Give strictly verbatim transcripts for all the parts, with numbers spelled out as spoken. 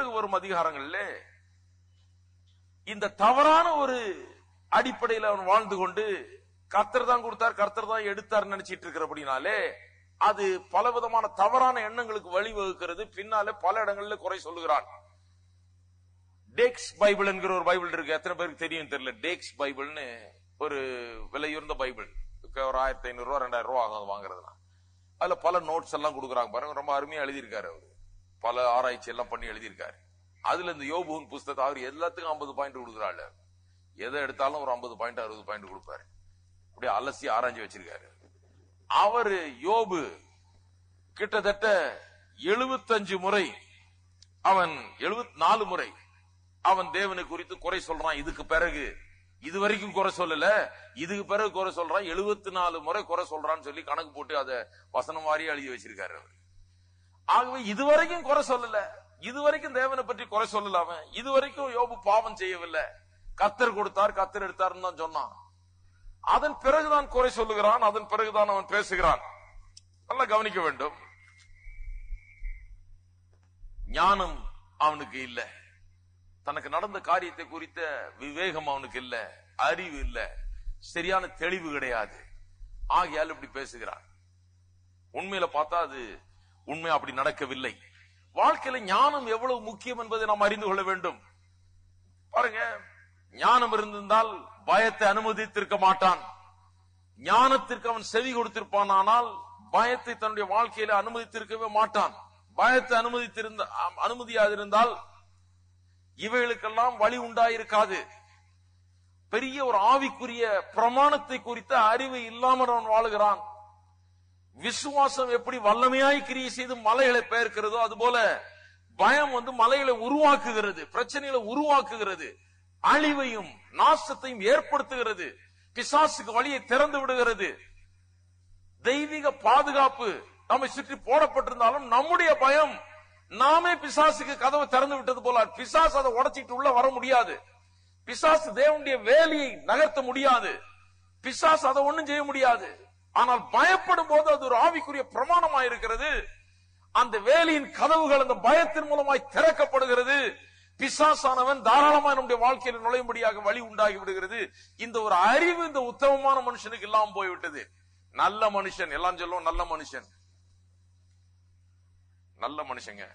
பிறகு வரும் அதிகாரங்கள்ல இந்த தவறான ஒரு அடிப்படையில் அவன் வாழ்ந்து கொண்டு கர்த்தர் தான் கொடுத்தார், கர்த்தர் தான் எடுத்தார் நினைச்சிட்டு இருக்கிறபடினாலே அது பலவிதமான தவறான எண்ணங்களுக்கு வழிவகுக்கிறது. பின்னாலே பல இடங்களில் குறை சொல்லுகிறான். டேக்ஸ் பைபிள் என்கிற ஒரு பைபிள் இருக்கு, எத்தனை பேருக்கு தெரியும் தெரியல. டேக்ஸ் பைபிள்னு ஒரு விலையுறந்த பைபிள், ஒரு ஆயிரத்தி ஐநூறு ரூபா ரெண்டாயிரம் ரூபா ஆகும் வாங்குறதுனா. அதுல பல நோட்ஸ் எல்லாம் கொடுக்குறாங்க பாருங்க, ரொம்ப அருமையா எழுதியிருக்காரு அவரு, பல ஆராய்ச்சி எல்லாம் பண்ணி எழுதியிருக்காரு. அதுல இந்த யோபுவின் புஸ்தகத்தை அவர் எல்லாத்துக்கும் ஐம்பது பாயிண்ட் கொடுக்குறாள். எதை எடுத்தாலும் ஒரு ஐம்பது பாயிண்ட் அறுபது பாயிண்ட் கொடுப்பாரு. அப்படியே அலசி ஆராய்ச்சி வச்சிருக்காரு. அவரு யோபு கிட்டத்தட்ட எழுபத்தஞ்சு முறை அவன் எழுபத்தி நாலு முறை அவன் தேவனை குறித்து குறை சொல்றான். இதுக்கு பிறகு இதுவரைக்கும் குறை சொல்லல, இதுக்கு பிறகு குறை சொல்றான். எழுபத்தி நாலு முறை குறை சொல்றான்னு சொல்லி கணக்கு போட்டு அதை வசனம் வாரியா எழுதி வச்சிருக்காரு அவர். ஆகவே இதுவரைக்கும் குறை சொல்லல, இதுவரைக்கும் தேவனை பற்றி குறை சொல்லல. அவன் இதுவரைக்கும் யோபு பாவம் செய்யவில்லை, கர்த்தர் கொடுத்தார் கர்த்தர் எடுத்தாருன்னு தான் சொன்னான். அதன் பிறகுதான் குறை சொல்லுகிறான், அதன் பிறகுதான் அவன் பேசுகிறான். நல்லா கவனிக்க வேண்டும். ஞானம் அவனுக்கு இல்ல, தனக்கு நடந்த காரியத்தை குறித்த விவேகம் அவனுக்கு இல்ல, அறிவு இல்ல, சரியான தெளிவு கிடையாது. ஆகையால் இப்படி பேசுகிறான். உண்மையில பார்த்தா அது உண்மை அப்படி நடக்கவில்லை. வாழ்க்கையில ஞானம் எவ்வளவு முக்கியம் என்பதை நாம் அறிந்து கொள்ள வேண்டும். பாருங்க, ஞானம் இருந்திருந்தால் பயத்தை அனுமதித்திருக்க மாட்டான். ஞானத்திற்கு அவன் செவி கொடுத்திருப்பான், ஆனால் பயத்தை தன்னுடைய வாழ்க்கையில அனுமதித்திருக்கவே மாட்டான். பயத்தை அனுமதித்திருந்த அனுமதியாதிருந்தால் இவைகளுக்கெல்லாம் வழி உண்டாயிருக்காது. பெரிய ஒரு ஆவிக்குரிய பிரமாணத்தை குறித்த அறிவு இல்லாமல் அவன் வாழுகிறான். விசுவாசம் எப்படி வல்லமையாய் கிரியை செய்து மலைகளை பெயர்க்கிறதோ அதுபோல பயம் வந்து மலைகளை உருவாக்குகிறது, பிரச்சனைகளை உருவாக்குகிறது, அழிவையும் நாசத்தையும் ஏற்படுத்துகிறது, பிசாசுக்கு வழியை திறந்து விடுகிறது. தெய்வீக பாதுகாப்பு நம்மை சுற்றி போடப்பட்டிருந்தாலும் நம்முடைய பயம் நாமே பிசாசுக்கு கதவை திறந்து விட்டது போல. பிசாசு அதை உடைச்சிட்டு உள்ள வர முடியாது. பிசாசு தேவனுடைய வேலையை நகர்த்த முடியாது. பிசாசு அதை ஒண்ணும் செய்ய முடியாது. ஆனால் பயப்படும் போது அது ஒரு ஆவிக்குரிய பிரமாணமாய் இருக்கிறது. அந்த வேலையின் கதவுகள் அந்த பயத்தின் மூலமாய் திறக்கப்படுகிறது. பிசாசானவன் தாராளமாக நம்முடைய வாழ்க்கையில் நுழையும்படியாக வழி உண்டாகி விடுகிறது. இந்த ஒரு அறிவு இந்த உத்தமமான மனுஷனுக்கு இல்லாம போய்விட்டது. நல்ல மனுஷன் எல்லாம் சொல்லுவோம், நல்ல மனுஷன், நல்ல மனுஷங்க.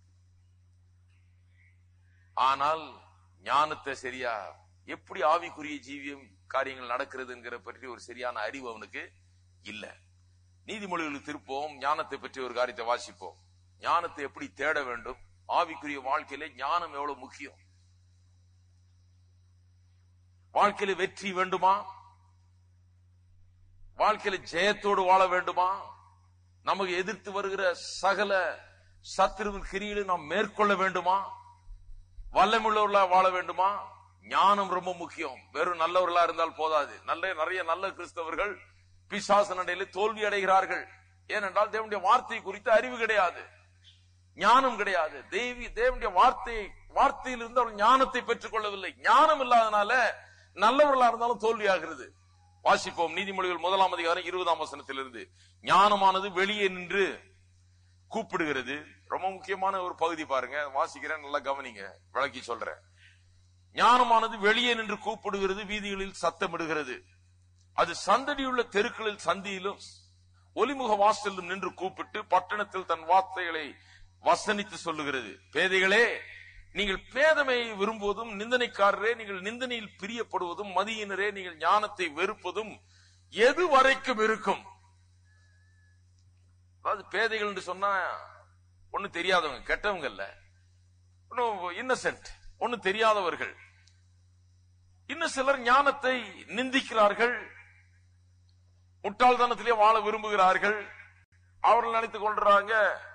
ஆனால் ஞானத்தை சரியா எப்படி ஆவிக்குரிய ஜீவியம் காரியங்கள் நடக்கிறதுங்கிற பற்றி ஒரு சரியான அறிவு அவனுக்கு இல்ல. நீதிமொழிகளுக்கு திருப்போம், ஞானத்தை பற்றி ஒரு காரியத்தை வாசிப்போம். ஞானத்தை எப்படி தேட வேண்டும், ஆவிக்குரிய வாழ்க்கையில ஞானம் எவ்வளவு முக்கியம். வாழ்க்கையில வெற்றி வேண்டுமா, வாழ்க்கையில ஜெயத்தோடு வாழ வேண்டுமா, நமக்கு எதிர்த்து வருகிற சகல சத்துருவின் கிரியை நாம் மேற்கொள்ள வேண்டுமா, வல்லமுள்ளவர்களா வாழ வேண்டுமா, ஞானம் ரொம்ப முக்கியம். வெறும் நல்லவர்களா இருந்தால் போதாது. நல்ல நிறைய நல்ல கிறிஸ்தவர்கள் பிசாசு நடையில தோல்வி அடைகிறார்கள். ஏனென்றால் தேவனுடைய வார்த்தை குறித்த அறிவு கிடையாது, ஞானம் கிடையாது. தேவி தேவனுடைய வார்த்தை வார்த்தையில் இருந்து அவர்கள் ஞானத்தை பெற்றுக் கொள்ளவில்லை. ஞானம் இல்லாதனால நல்லவர்களா இருந்தாலும் தோல்வி ஆகிறது. வாசிப்போம் நீதிமொழிகள் முதலாம் அதிகாரம் இருபதாம் வசனத்திலிருந்து. ஞானமானது வெளியே நின்று கூப்பிடுகிறது. ரொம்ப முக்கியமான ஒரு பகுதி பாருங்க, வாசிக்கிறேன், நல்லா கவனிங்க, விளக்கி சொல்றேன். ஞானமானது வெளியே நின்று கூப்பிடுகிறது, வீதிகளில் சத்தமிடுகிறது. அது சந்தடியுள்ள தெருக்களில் சந்தியிலும் ஒலிமுக வாசலிலும் நின்று கூப்பிட்டு பட்டணத்தில் தன் வார்த்தைகளை வசனித்து சொல்லுகிறது. பேதைகளே, நீங்கள் பேதமையை விரும்புவதும், நிந்தனைக்காரரே நீங்கள் நிந்தனையில் பிரியப்படுவதும், மதியினரே நீங்கள் ஞானத்தை வெறுப்பதும் எது வரைக்கும் இருக்கும்? அதாவது பேதைகள் என்று சொன்னா ஒண்ணு தெரியாதவங்க, கெட்டவங்க இல்ல, இன்னசென்ட், ஒண்ணு தெரியாதவர்கள். இன்னும் சிலர் ஞானத்தை நிந்திக்கிறார்கள், முட்டாள்தனத்திலே வாழ விரும்புகிறார்கள். அவர்கள் நினைத்துக் கொள்றாங்க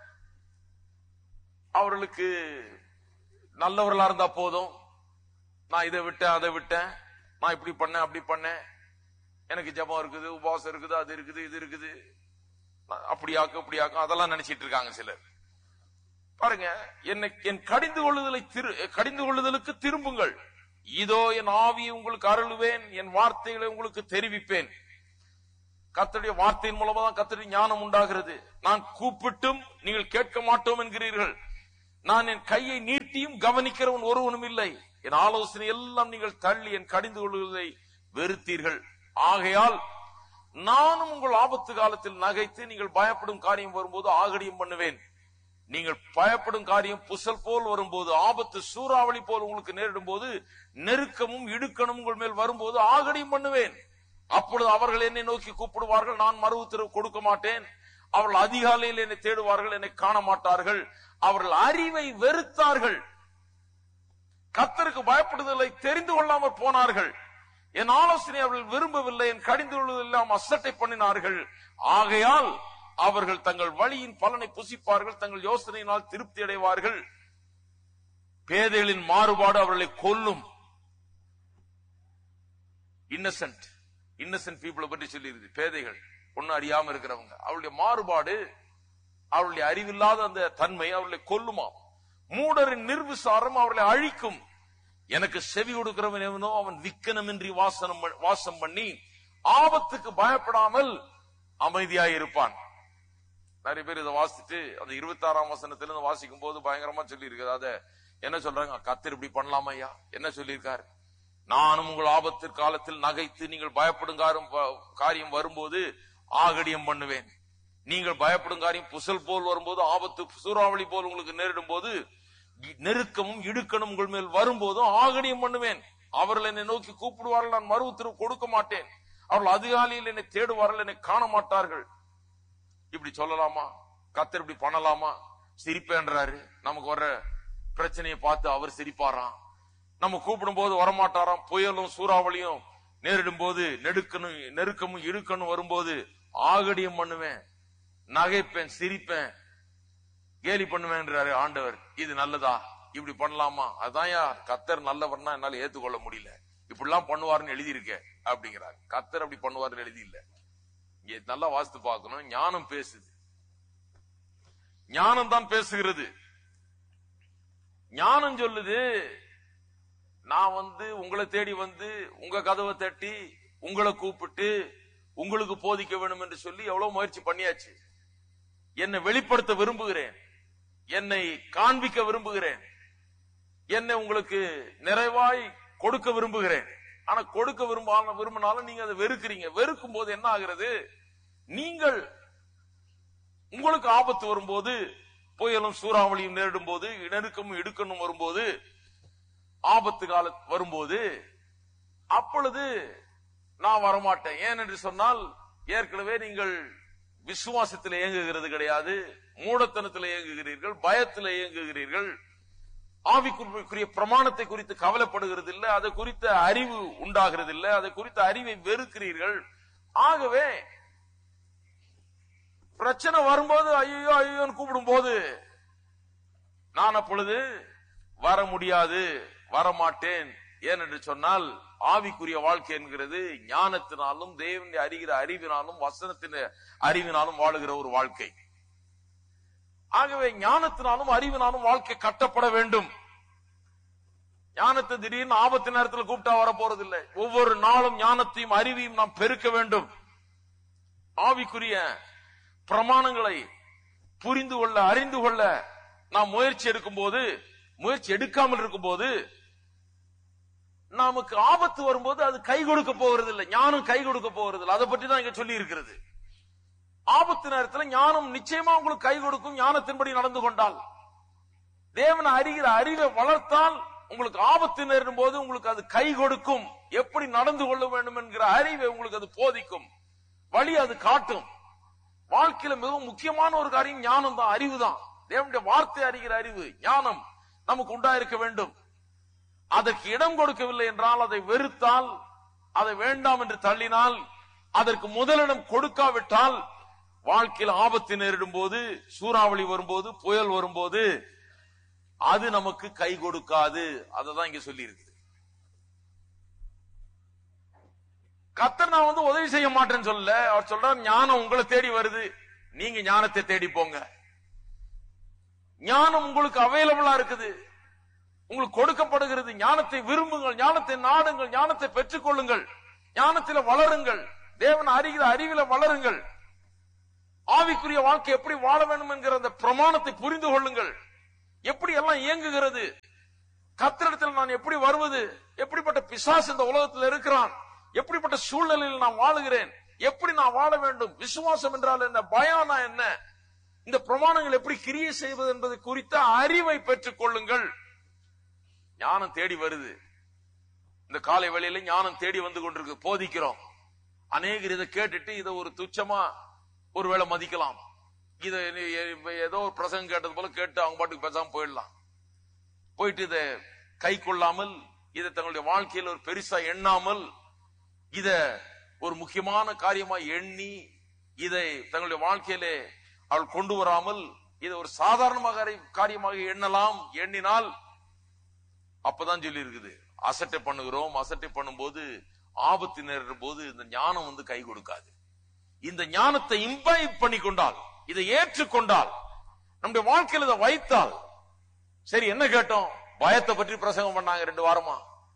அவர்களுக்கு நல்லவர்களா இருந்தா போதும், நான் இதை விட்டேன் அதை விட்டேன், நான் இப்படி பண்ணேன் அப்படி பண்ணேன், எனக்கு ஜெபம் இருக்குது, உபவாசம் இருக்குது, அது இருக்குது இது இருக்குது, அப்படியாக்கும் இப்படியாக்கும், அதெல்லாம் நினைச்சிட்டு இருக்காங்க சிலர். பாருங்க, என்னை என் கடிந்து கொள்ளுதலை கடிந்து கொள்ளுதலுக்கு திரும்புங்கள். இதோ என் ஆவியை உங்களுக்கு அருளுவேன், என் வார்த்தைகளை உங்களுக்கு தெரிவிப்பேன். கர்த்தருடைய வார்த்தையின் மூலமா தான் கர்த்தருடைய ஞானம் உண்டாகிறது. நான் கூப்பிட்டும் நீங்கள் கேட்க மாட்டோம் என்கிறீர்கள். நான் என் கையை நீட்டியும் கவனிக்கிறவன் ஒருவனும் இல்லை. என் ஆலோசனை எல்லாம் நீங்கள் தள்ளி என் கடிந்து கொள்வதை வெறுத்தீர்கள். ஆகையால் நானும் உங்கள் ஆபத்து காலத்தில் நகைத்து நீங்கள் பயப்படும் காரியம் வரும்போது ஆகடியம் பண்ணுவேன். நீங்கள் பயப்படும் காரியம் புசல் போல் வரும்போது, ஆபத்து சூறாவளி போல் உங்களுக்கு நேரிடும் போது, நெருக்கமும் இடுக்கணும் உங்கள் மேல் வரும்போது ஆகடியம் பண்ணுவேன். அப்பொழுது அவர்கள் என்னை நோக்கி கூப்பிடுவார்கள், நான் மறு உத்தரவு கொடுக்க மாட்டேன். அவர்கள் அதிகாலையில் என்னை தேடுவார்கள், என்னை காண மாட்டார்கள். அவர்கள் அறிவை வெறுத்தார்கள், கர்த்தருக்கு பயப்படுதலை தெரிந்து கொள்ளாமல் போனார்கள். என் ஆலோசனை அவர்கள் விரும்பவில்லை, என் கடிந்து கொள்வதெல்லாம் அசட்டை பண்ணினார்கள். ஆகையால் அவர்கள் தங்கள் வழியின் பலனை புசிப்பார்கள், தங்கள் யோசனையினால் திருப்தி அடைவார்கள். பேதைகளின் மாறுபாடு அவர்களை கொல்லும். இன்னசென்ட் இன்னசென்ட் பீப்புளை பற்றி சொல்லியிருக்கு. பேதைகள், ஒன்னும் அறியாம இருக்கிறவங்க, அவருடைய மாறுபாடு, அவருடைய அறிவில்லாத அந்த தன்மை அவர்களை கொல்லுமா. மூடரின் நிர்விசாரம் அவர்களை அழிக்கும். எனக்கு செவி கொடுக்கிறவன் எவனோ அவன் விக்கனமின்றி வாசனம் வாசம் பண்ணி ஆபத்துக்கு பயப்படாமல் அமைதியாய் இருப்பான். நிறைய பேர் இதை வாசிட்டு அந்த இருபத்தி ஆறாம் வசனத்திலிருந்து வாசிக்கும் போது பயங்கரமா சொல்லி இருக்குது. அத என்ன சொல்றாங்க, கர்த்தர் இப்படி பண்ணலாமா ஐயா, என்ன சொல்லியிருக்காரு? நானும் உங்கள் ஆபத்து காலத்தில் நகைத்து நீங்கள் பயப்படும் காரியம் வரும்போது ஆகடியம் பண்ணுவேன். நீங்கள் பயப்படும் காரியம் புசல் போல் வரும்போது, ஆபத்து சூறாவளி போல் உங்களுக்கு நேரிடும் போது, நெருக்கமும் இடுக்கணும் உங்கள் மேல் வரும்போதும் ஆகடியம் பண்ணுவேன். அவர்கள் என்னை நோக்கி கூப்பிடுவார்கள், நான் மறு உத்தரவு கொடுக்க மாட்டேன். அவர்கள் அதிகாலையில் என்னை தேடுவார்கள், என்னை காண மாட்டார்கள். இப்படி சொல்லலாமா? கர்த்தர் இப்படி பண்ணலாமா? சிரிப்பேன்றாரு. நமக்கு வர்ற பிரச்சனையை பார்த்து அவர் சிரிப்பாராம். நம்ம கூப்பிடும் போது வரமாட்டாராம். புயலும் சூறாவளியும் நேரிடும் போது, நெடுக்கணும் நெருக்கமும் இடுக்கணும் வரும்போது ஆகடியம் பண்ணுவேன், நகைப்பேன், சிரிப்பேன், கேலி பண்ணுவேன்றாரு ஆண்டவர். இது நல்லதா? இப்படி பண்ணலாமா? அதான் கர்த்தர் நல்லவர்னா என்னால ஏத்துக்கொள்ள முடியல. இப்படிலாம் பண்ணுவாருன்னு எழுதி இருக்க அப்படிங்கிறார். கர்த்தர் அப்படி பண்ணுவாருன்னு எழுதி இல்ல. இங்க நல்லா வாசித்து பார்க்கணும். ஞானம் பேசுது, ஞானம் தான் பேசுகிறது. ஞானம் சொல்லுது, நான் வந்து உங்களை தேடி வந்து உங்க கதவை தட்டி உங்களை கூப்பிட்டு உங்களுக்கு போதிக்க வேண்டும் என்று சொல்லி எவ்வளவு முயற்சி பண்ணியாச்சு. என்னை வெளிப்படுத்த விரும்புகிறேன், என்னை காண்பிக்க விரும்புகிறேன், என்னை உங்களுக்கு நிறைவாய் கொடுக்க விரும்புகிறேன். ஆனா கொடுக்க விரும்ப விரும்பினாலும் நீங்க அதை வெறுக்கிறீங்க. வெறுக்கும் போது என்ன ஆகிறது? நீங்கள் உங்களுக்கு ஆபத்து வரும்போது, புயலும் சூறாவளியும் நேரிடும் போது, நெருக்கமும் இடுக்கணும் வரும்போது, ஆபத்து கால வரும்போது, அப்பொழுது நான் வரமாட்டேன். ஏன் என்று சொன்னால், ஏற்கனவே நீங்கள் விசுவாசத்தில் இயங்குகிறது கிடையாது, மூடத்தனத்தில் இயங்குகிறீர்கள், பயத்தில் இயங்குகிறீர்கள், ஆவிக்குரிய பிரமாணத்தை குறித்து கவலைப்படுகிறது இல்லை, அதை குறித்த அறிவு உண்டாகிறது இல்லை, அதை குறித்த அறிவை வெறுக்கிறீர்கள். ஆகவே பிரச்சனை வரும்போது ஐயோ ஐயோன்னு கூப்பிடும் போது நான் அப்பொழுது வர முடியாது, வரமாட்டேன். ஏனென்று சொன்னால் ஆவிக்குரிய வாழ்க்கை என்கிறது ஞானத்தினாலும் தேவனை அறிகிற அறிவினாலும் வசனத்தின் அறிவினாலும் வாழுகிற ஒரு வாழ்க்கை. ஆகவே ஞானத்தினாலும் அறிவினாலும் வாழ்க்கை கட்டப்பட வேண்டும். ஞானத்தை திடீர்னு ஆபத்து நேரத்தில் கூப்பிட்டா வர போறதில்லை. ஒவ்வொரு நாளும் ஞானத்தையும் அறிவையும் நாம் பெருக்க வேண்டும். ஆவிக்குரிய பிரமாணங்களை புரிந்து கொள்ள, அறிந்து கொள்ள நாம் முயற்சி எடுக்கும் போது, முயற்சி எடுக்காமல் இருக்கும் போது, நமக்கு ஆபத்து வரும்போது அது கை கொடுக்க போகிறது இல்லை, ஞானம் கை கொடுக்க போகிறது இல்லை. அதை பற்றி தான் இங்க சொல்லி இருக்கிறது. ஆபத்து நேரத்தில் ஞானம் நிச்சயமா உங்களுக்கு கை கொடுக்கும். ஞானத்தின்படி நடந்து கொண்டால், தேவனை அறிகிற அறிவை வளர்த்தால், உங்களுக்கு ஆபத்து நேரிடும் போது உங்களுக்கு அது கை கொடுக்கும். எப்படி நடந்து கொள்ள வேண்டும் என்கிற அறிவை உங்களுக்கு அது போதிக்கும், வழி அது காட்டும். வாழ்க்கையில மிகவும் முக்கியமான ஒரு காரியம் ஞானம் தான், அறிவு தான். தேவனுடைய வார்த்தை அறிகிற அறிவு, ஞானம் நமக்கு உண்டாயிருக்க வேண்டும். அதற்கு இடம் கொடுக்கவில்லை என்றால், அதை வெறுத்தால், அதை வேண்டாம் என்று தள்ளினால், அதற்கு முதலிடம் கொடுக்காவிட்டால், வாழ்க்கையில் ஆபத்து நேரிடும் போது, சூறாவளி வரும்போது, புயல் வரும்போது அது நமக்கு கை கொடுக்காது. அததான் இங்க சொல்லி இருக்குது. கர்த்தர் நான் வந்து உதவி செய்ய மாட்டேன்னு சொல்லல. அவர் சொல்றார், ஞானம் உங்களை தேடி வருது, நீங்க ஞானத்தை தேடி போங்க. ஞானம் உங்களுக்கு அவைலபிளா இருக்குது, உங்களுக்கு கொடுக்கப்படுகிறது. ஞானத்தை விரும்புங்கள், ஞானத்தை நாடுங்கள், ஞானத்தை பெற்றுக் கொள்ளுங்கள், ஞானத்தில வளருங்கள், தேவன் அறிகிற அறிவில வளருங்கள். ஆவிக்குரிய வாழ்க்கை எப்படி வாழ வேண்டும் என்கிற அந்த பிரமாணத்தை புரிந்து கொள்ளுங்கள். எப்படி எல்லாம் இயங்குகிறது, கர்த்தரிடத்தில் நான் எப்படி வருவது, எப்படிப்பட்ட பிசாசு இந்த உலகத்தில் இருக்கிறான், எப்படிப்பட்ட சூழ்நிலையில் நான் வாழுகிறேன், எப்படி நான் வாழ வேண்டும், விசுவாசம் என்றால் என்ன, பயானா என்ன, இந்த பிரமாணங்கள் எப்படி கிரியை செய்வது என்பது குறித்த அறிவை பெற்றுக் கொள்ளுங்கள். ஞானம் தேடி வருது. இந்த காலை வேளையில ஞானம் தேடி வந்து கொண்டிருக்கு. போதிக்கிறோம். அநேகர் இதை கேட்டுட்டு இதை ஒரு துச்சமா ஒருவேளை மதிக்கலாம். இதை ஏதோ ஒரு பிரசங்கம் கேட்டது போல கேட்டு அவங்க பாட்டுக்கு பேசாம போயிடலாம். போயிட்டு இதை கை கொள்ளாமல், இதை தங்களுடைய வாழ்க்கையில் ஒரு பெருசா எண்ணாமல், இத ஒரு முக்கியமான காரியமா எண்ணி இதை தங்களுடைய வாழ்க்கையிலே அவள் கொண்டு வராமல் இதை ஒரு சாதாரணமாக காரியமாக எண்ணலாம். எண்ணினால் அப்பதான் சொல்லி இருக்குது, அசட்டை பண்ணுகிறோம். அசட்டை பண்ணும் போது, ஆபத்து நேர போது இந்த ஞானம் வந்து கை கொடுக்காது. இந்த ஞானத்தை இம்பைப் பண்ணி கொண்டால், இதை ஏற்றுக்கொண்டால், நம்முடைய வாழ்க்கையில் இதை வைத்தால், சரி என்ன கேட்டோம், பயத்தை பற்றி பிரசங்கம் பண்ணாங்க ரெண்டு வாரமா.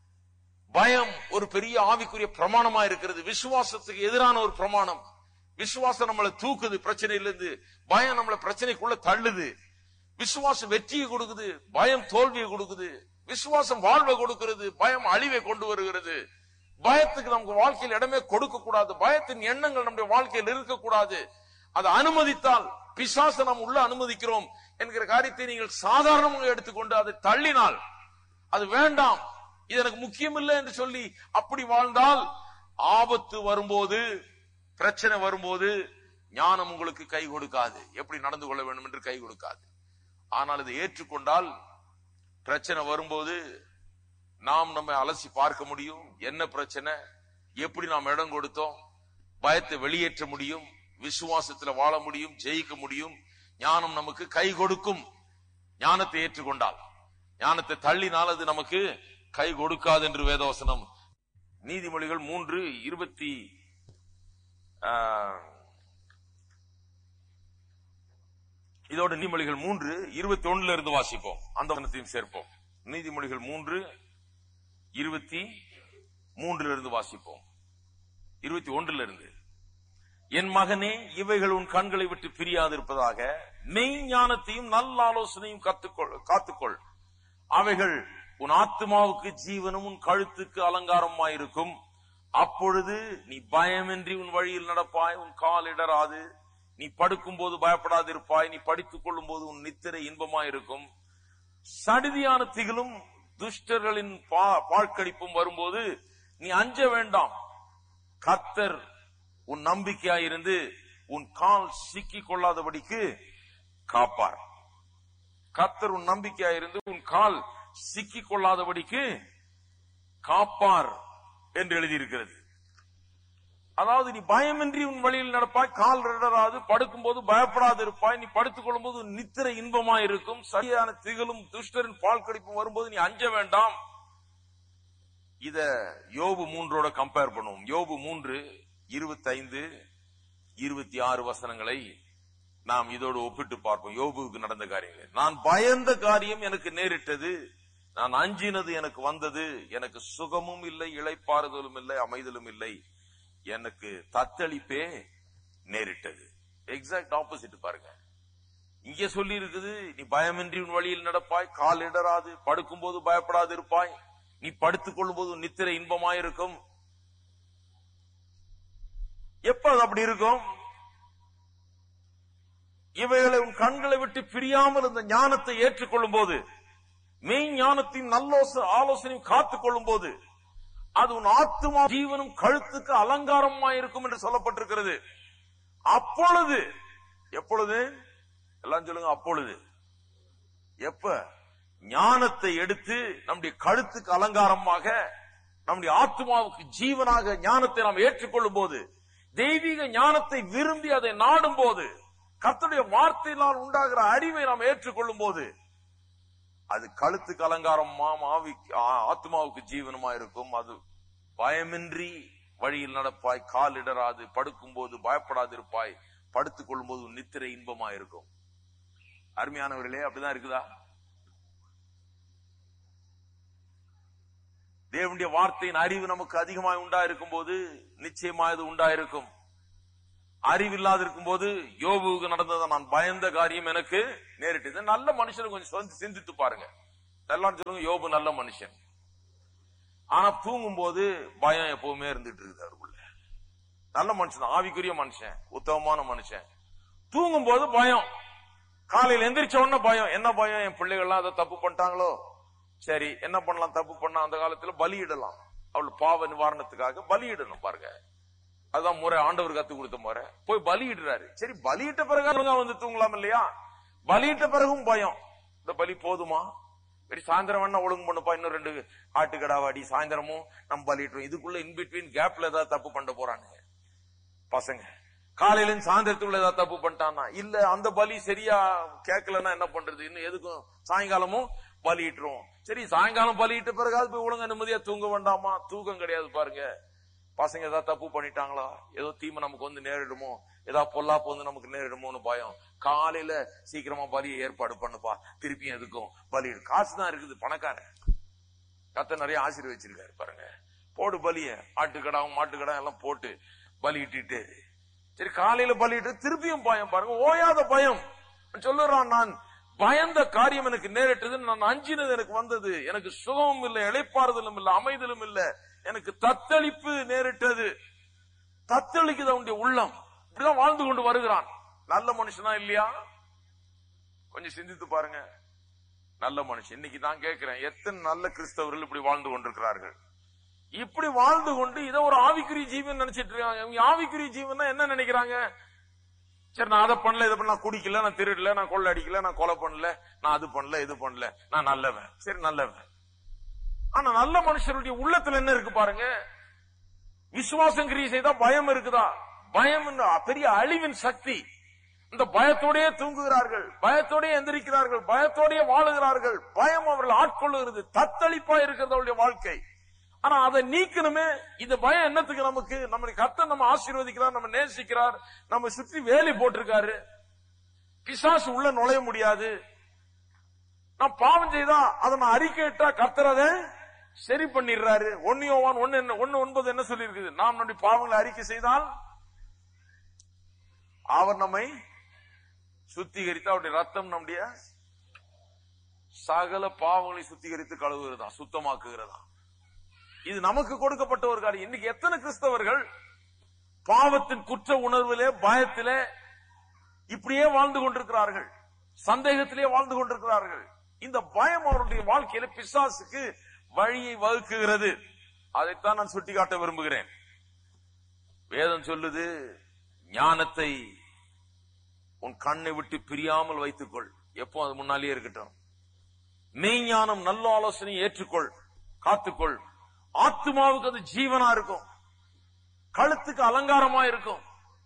பயம் ஒரு பெரிய ஆவிக்குரிய பிரமாணமா இருக்கிறது. விசுவாசத்துக்கு எதிரான ஒரு பிரமாணம். விசுவாசம் நம்மளை தூக்குது பிரச்சனையிலிருந்து, பயம் நம்மளை பிரச்சனைக்குள்ள தள்ளுது. விசுவாசம் வெற்றியை கொடுக்குது, பயம் தோல்வியை கொடுக்குது. விசுவாசம் வாழ்வை கொடுக்கிறது, பயம் அழிவை கொண்டு வருகிறது. பயத்துக்கு நமக்கு வாழ்க்கையில் இடமே கொடுக்க கூடாது. பயத்தின் எண்ணங்கள் நம்முடைய வாழ்க்கையில் இருக்கக்கூடாது. அதை அனுமதித்தால், பிசாசை நாம் உள்ள அனுமதிக்கிறோம் என்கிற காரியத்தை நீங்கள் சாதாரணமாக எடுத்துக்கொண்டு அதை தள்ளினால், அது வேண்டாம், இது எனக்கு முக்கியம் இல்லை என்று சொல்லி அப்படி வாழ்ந்தால், ஆபத்து வரும்போது, பிரச்சனை வரும்போது ஞானம் உங்களுக்கு கை கொடுக்காது. எப்படி நடந்து கொள்ள வேண்டும் என்று கை கொடுக்காது. ஆனால் இதை ஏற்றுக்கொண்டால், பிரச்சனை வரும்போது நாம் நம்மை அலசி பார்க்க முடியும். என்ன பிரச்சனை, எப்படி நாம் இடம் கொடுத்தோம், பயத்தை வெளியேற்ற முடியும், விசுவாசத்தில் வாழ முடியும், ஜெயிக்க முடியும். ஞானம் நமக்கு கை கொடுக்கும். ஞானத்தை ஏற்றுக்கொண்டால். ஞானத்தை தள்ளினால் அது நமக்கு கை கொடுக்காது என்று வேதவசனம். நீதிமொழிகள் மூன்று இருபத்தி இதோட நீதிமொழிகள் மூன்று இருபத்தி ஒண்ணுல இருந்து வாசிப்போம். அந்த வசனத்தையும் சேர்ப்போம். நீதிமொழிகள் மூன்று இருபத்தி மூன்றுல இருந்து வாசிப்போம். இருபத்தி ஒன்றுல இருந்து, என் மகனே, இவைகள் உன் கண்களை விட்டு பிரியாது இருப்பதாக, மெய் ஞானத்தையும் நல்ல ஆலோசனையும் கத்துக்கொள் காத்துக்கொள். அவைகள் உன் ஆத்மாவுக்கு ஜீவனும் உன் கழுத்துக்கு அலங்காரமாயிருக்கும். அப்பொழுது நீ பயமின்றி உன் வழியில் நடப்பாய், உன் கால் இடராது. நீ படுக்கும் போது பயப்படாதிருப்பாய், நீ படித்துக் கொள்ளும் போது உன் நித்திரை இன்பமாயிருக்கும். சடிதியான திகிலும் துஷ்டர்களின் பாழ்கடிப்பும் வரும்போது நீ அஞ்ச வேண்டாம். கர்த்தர் உன் நம்பிக்கையாயிருந்து உன் கால் சிக்கிக் கொள்ளாதபடிக்கு காப்பார். கர்த்தர் உன் நம்பிக்கையாயிருந்து உன் கால் சிக்கிக் கொள்ளாதபடிக்கு காப்பார் என்று எழுதியிருக்கிறது. அதாவது நீ பயமின்றி உன் வழியில் நடப்பாய், கால் இடராது. படுக்கும் போது பயப்படாது இருப்பாய், நீ படுத்துக் கொள்ளும் போது நித்திரை இன்பமாயிருக்கும். சரியான திகழும் துஷ்டரின் பால் கடிப்பும் வரும்போது நீ அஞ்ச வேண்டாம். இத யோபு மூன்றோட கம்பேர் பண்ணுவோம். யோபு மூன்று இருபத்தி ஐந்து இருபத்தி ஆறு வசனங்களை நாம் இதோடு ஒப்பிட்டு பார்ப்போம். யோபுவுக்கு நடந்த காரியங்கள். நான் பயந்த காரியம் எனக்கு நேரிட்டது, நான் அஞ்சினது எனக்கு வந்தது. எனக்கு சுகமும் இல்லை, இளைப்பாறுதலும் இல்லை, அமைதலும் இல்லை, எனக்கு தத்தளிப்பே நேரிட்டது. எக்ஸாக்ட் ஆப்போசிட் பாருங்க. இங்க சொல்லி இருக்குது, நீ பயமின்றி உன் வழியில் நடப்பாய், கால் இடராது. படுக்கும் போது பயப்படாது இருப்பாய், நீ படுத்துக் கொள்ளும் போது நித்திரை இன்பமாயிருக்கும். எப்ப அது அப்படி இருக்கும்? இவைகளை உன் கண்களை விட்டு பிரியாமல் இந்த ஞானத்தை ஏற்றுக்கொள்ளும் போது, மெய் ஞானத்தின் நல்ல ஆலோசனையும் காத்துக் கொள்ளும் போது, அது உன் ஆத்துமா ஜீவனும் கழுத்துக்கு அலங்காரமாயிருக்கும் என்று சொல்லப்பட்டிருக்கிறது. அப்பொழுது, எப்பொழுது எல்லாம் சொல்லுங்க, அப்பொழுது. எப்ப ஞானத்தை எடுத்து நம்முடைய கழுத்துக்கு அலங்காரமாக, நம்முடைய ஆத்துமாவுக்கு ஜீவனாக ஞானத்தை நாம் ஏற்றுக்கொள்ளும் போது, தெய்வீக ஞானத்தை விரும்பி அதை நாடும் போது, கர்த்தருடைய வார்த்தையினால் உண்டாகிற அறிவை நாம் ஏற்றுக்கொள்ளும் போது, அது கழுத்துக்கு அலங்காரம், ஆத்மாவுக்கு ஜீவனமா இருக்கும். அது பயமின்றி வழியில் நடப்பாய், கால் இடராது. படுக்கும் போது பயப்படாது இருப்பாய், படுத்துக் கொள்ளும் போது நித்திரை இன்பமா இருக்கும். அருமையானவர்களே, அப்படிதான் இருக்குதா? தேவனுடைய வார்த்தையின் அறிவு நமக்கு அதிகமாய் உண்டாயிருக்கும் போது நிச்சயமா இது உண்டாயிருக்கும். அறிவில்லாது இருக்கும் போது யோபுவுக்கு நடந்ததை நான் பயந்த காரியம் எனக்கு நேரிட்டது. நல்ல மனுஷன் கொஞ்சம் சிந்தித்து பாருங்க. எல்லாம் சொல்லுங்க யோபு நல்ல மனுஷன். ஆனா தூங்கும் போது பயம் எப்பவுமே இருந்துட்டு இருக்குது அவருக்குள்ள. நல்ல மனுஷன், ஆவிக்குரிய மனுஷன், உத்தமமான மனுஷன். தூங்கும் போது பயம். காலையில் எந்திரிச்ச உடனே பயம். என்ன பயம்? என் பிள்ளைகள்லாம் அதை தப்பு பண்ணிட்டாங்களோ, சரி என்ன பண்ணலாம்? தப்பு பண்ணா அந்த காலத்துல பலியிடலாம். அவள் பாவ நிவாரணத்துக்காக பலியிடணும் பாருங்க. அதுதான் முறை, ஆண்டவர் கத்து கொடுத்த முறை. போய் பலியிடுறாரு. சரி பலியிட்ட பிறகு வந்து தூங்கலாம் இல்லையா? பலியிட்ட பிறகும் பயம். இந்த பலி போதுமா? சரி சாயந்தரம் வேணா ஒழுங்கு பண்ணுப்பா, இன்னும் ரெண்டு ஆட்டுக்கடாவாடி சாயந்தரமும் நம்ம பலியிட்டோம். இதுக்குள்ள இன்பிட்வீன் கேப்ல ஏதாவது தப்பு பண்ண போறானுங்க பசங்க. காலையில சாயந்தரத்துக்குள்ள ஏதாவது தப்பு பண்ணிட்டானா, இல்ல அந்த பலி சரியா கேட்கலன்னா என்ன பண்றது? இன்னும் எதுக்கும் சாயங்காலமும் பலியிட்டுரும். சரி சாயங்காலம் பலியிட்ட பிறகு போய் ஒழுங்கா நிம்மதியா தூங்க வேண்டாமா? தூக்கம் கிடையாது பாருங்க. பசங்க ஏதாவது தப்பு பண்ணிட்டாங்களா, ஏதோ தீமை நமக்கு வந்து நேரிடுமோ, ஏதாவது பொல்லாப்பு வந்து நமக்கு நேரிடுமோன்னு பயம். காலையில சீக்கிரமா பலியை ஏற்பாடு பண்ணுப்பா, திருப்பியும் எதுக்கும் பலியிடு. காசு தான் இருக்குது, பணக்காரன் கத்த நிறைய ஆசீர்வதிச்சிருக்காரு பாருங்க. போடு பலிய, ஆட்டுக்கடாவும் மாட்டுக்கடாவும் எல்லாம் போட்டு பலியிட்டு சரி காலையில பலியிட்டு திருப்பியும் பயம் பாருங்க. ஓயாத பயம். சொல்லுறான், நான் பயந்த காரியம் எனக்கு நேரிட்டது, நான் அஞ்சினது எனக்கு வந்தது, எனக்கு சுகமும் இல்லை, இளைப்பாறுதலும் இல்லை, அமைதலும் இல்லை, எனக்கு தத்தளிப்பு நேரிட்டது. தத்தளிக்குது அவனுடைய உள்ளம். இப்படிதான் வாழ்ந்து கொண்டு வருகிறான். நல்ல மனுஷனா இல்லையா? கொஞ்சம் சிந்தித்து பாருங்க. நல்ல மனுஷன். இன்னைக்கு நான் கேட்கிறேன், எத்தனை நல்ல கிறிஸ்தவர்கள் இப்படி வாழ்ந்து கொண்டிருக்கிறார்கள்? இப்படி வாழ்ந்து கொண்டு இதை ஒரு ஆவிக்குரிய ஜீவன் நினைச்சிட்டு இருக்காங்க. ஆவிக்குரிய ஜீவன் என்ன நினைக்கிறாங்க? சரி நான் அதை பண்ணல, இதை பண்ண, நான் குடிக்கல, நான் திருடல, நான் கொள்ளை அடிக்கல, நான் கொலை பண்ணல, நான் அது பண்ணல, இது பண்ணல, நான் நல்லவன். சரி நல்லவன். ஆனா நல்ல மனுஷருடைய உள்ளத்துல என்ன இருக்கு பாருங்க. விசுவாசம் கிரியை செய்தா பயம் இருக்குதா? பயம் பெரிய அழிவின் சக்தி. இந்த பயத்தோடய தூங்குகிறார்கள், பயத்தோடய எந்திரிக்கிறார்கள், பயத்தோடய வாழுகிறார்கள். பயம் அவர்கள் ஆட்கொள்ளுகிறது. தத்தளிப்பா இருக்கிறது அவருடைய வாழ்க்கை. ஆனா அதை நீக்கணுமே. இந்த பயம் என்னத்துக்கு நமக்கு? நம்மளுக்கு கர்த்தர் நம்ம ஆசீர்வதிக்கிறார், நம்ம நேசிக்கிறார், நம்ம சுற்றி வேலி போட்டிருக்காரு. பிசாசு உள்ள நுழைய முடியாது. நான் பாவம் செய்தா அதை நான் அறிக்கையிட்டா கர்த்தர் அதை சரி பண்ணிடுறாரு. ஒன்னு யோவான் ஒன்னு ஒன்னு ஒன்பது என்ன சொல்லி இருக்குது? நாம் நம்முடைய பாவங்களை அறிக்கை செய்தால் அவர் நம்மை சுத்திகரித்து அவருடைய ரத்தம் நம்முடைய சகல பாவங்களை சுத்திகரித்து கழுவுகிறதா, சுத்தமாக்குகிறதா. இது நமக்கு கொடுக்கப்பட்ட ஒரு காரியம். இன்னைக்கு எத்தனை கிறிஸ்தவர்கள் பாவத்தின் குற்ற உணர்விலே, பயத்திலே இப்படியே வாழ்ந்து கொண்டிருக்கிறார்கள், சந்தேகத்திலே வாழ்ந்து கொண்டிருக்கிறார்கள். இந்த பயம் அவருடைய வாழ்க்கையில பிசாசுக்கு வழியை வகுக்குகிறது. அதைத்தான் நான் சுட்டிக்காட்ட விரும்புகிறேன். வேதம் சொல்லுது, ஞானத்தை உன் கண்ணை விட்டு பிரியாமல் வைத்துக்கொள். எப்போ அது முன்னாலேயே இருக்கட்டும். மெய்ஞானம் நல்ல ஆலோசனை ஏற்றுக்கொள், காத்துக்கொள். ஆத்மாவுக்கு அது ஜீவனா இருக்கும், கழுத்துக்கு அலங்காரமா இருக்கும்.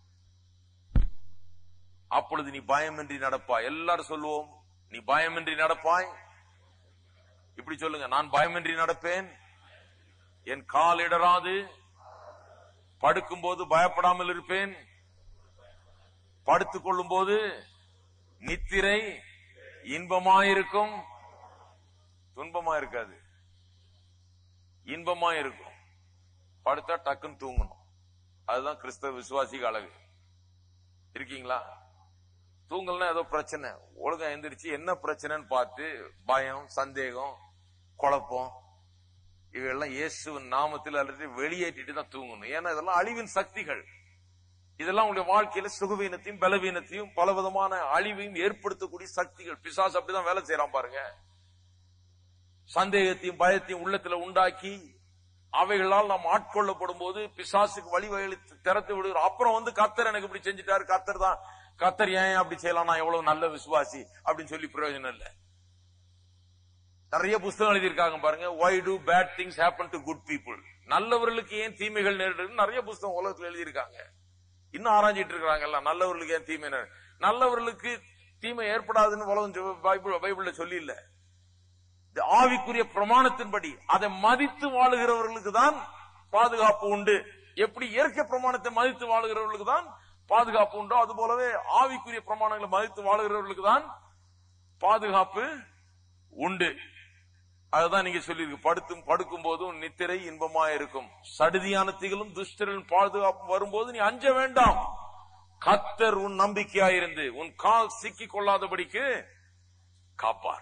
அப்பொழுது நீ பயமின்றி நடப்பாய். எல்லாரும் சொல்லுவோம், நீ பயமின்றி நடப்பாய். இப்படி சொல்லுங்க, நான் பயமின்றி நடப்பேன், என் கால் இடராது, படுக்கும் போது பயப்படாமல் இருப்பேன், படுத்துக் கொள்ளும் போது நித்திரை இன்பமாயிருக்கும். துன்பமா இருக்காது, இன்பமா இருக்கும். படுத்தா டக்குன்னு தூங்கணும். அதுதான் கிறிஸ்தவ விசுவாசிக்கு அழகு. இருக்கீங்களா? தூங்கலன்னா ஏதோ பிரச்சனை, ஒழுங்கா எந்திரிச்சு என்ன பிரச்சனைன்னு பார்த்து பயம், சந்தேகம், குழப்பம் இவையெல்லாம் இயேசுவின் நாமத்தில் அல்லது வெளியேற்றிட்டு தான் தூங்கணும். ஏன்னா இதெல்லாம் அழிவின் சக்திகள். இதெல்லாம் உங்களுடைய வாழ்க்கையில சுகவீனத்தையும் பலவீனத்தையும் பல விதமான அழிவையும் ஏற்படுத்தக்கூடிய சக்திகள். பிசாசு அப்படிதான் வேலை செய்யறான் பாருங்க. சந்தேகத்தையும் பயத்தையும் உள்ளத்துல உண்டாக்கி அவைகளால் நாம் ஆட்கொள்ளப்படும் போது பிசாசுக்கு வழி வழி திறத்து விடுகிறோம். அப்புறம் வந்து கர்த்தர் எனக்கு இப்படி செஞ்சுட்டாரு, கர்த்தர் தான், கர்த்தர் ஏன் அப்படி செய்யலாம், நான் எவ்வளவு நல்ல விசுவாசி அப்படின்னு சொல்லி பிரயோஜனம் இல்லை. நிறைய புத்தகம் எழுதியிருக்காங்க பாருங்க. Why do bad things happen to good people? நல்லவர்களுக்கு ஏன் தீமைகள் நேரிடுது நிறைய புத்தகம் உலகத்தில் எழுதியிருக்காங்க. இன்னும் ஆராய்ச்சிட்டு இருக்கிறாங்கல்ல, நல்லவர்களுக்கு ஏன் தீமை நேரிடு. நல்லவர்களுக்கு தீமை ஏற்படாதுன்னு உலகம் பைபிள்ல சொல்லி இல்ல. ஆவிக்குரிய பிரமாணத்தின்படி அதை மதித்து வாழுகிறவர்களுக்கு தான் பாதுகாப்பு உண்டு. எப்படி இயற்கை பிரமாணத்தை மதித்து வாழுகிறவர்களுக்கு தான் பாதுகாப்பு உண்டோ, அது போலவே ஆவிக்குரிய பிரமாணங்களை மதித்து வாழுகிறவர்களுக்கு தான் பாதுகாப்பு உண்டு. அதுதான் நீங்க சொல்லியிருக்கு, படுத்தும் படுக்கும் போதும் நித்திரை இன்பமா இருக்கும், சடுதியான திகளும் துஷ்டரின் பாதுகாப்பு வரும்போது நீ அஞ்ச வேண்டாம். கர்த்தர் உன் நம்பிக்கையாயிருந்து உன் கால் சிக்கிக் கொள்ளாதபடிக்கு காப்பார்.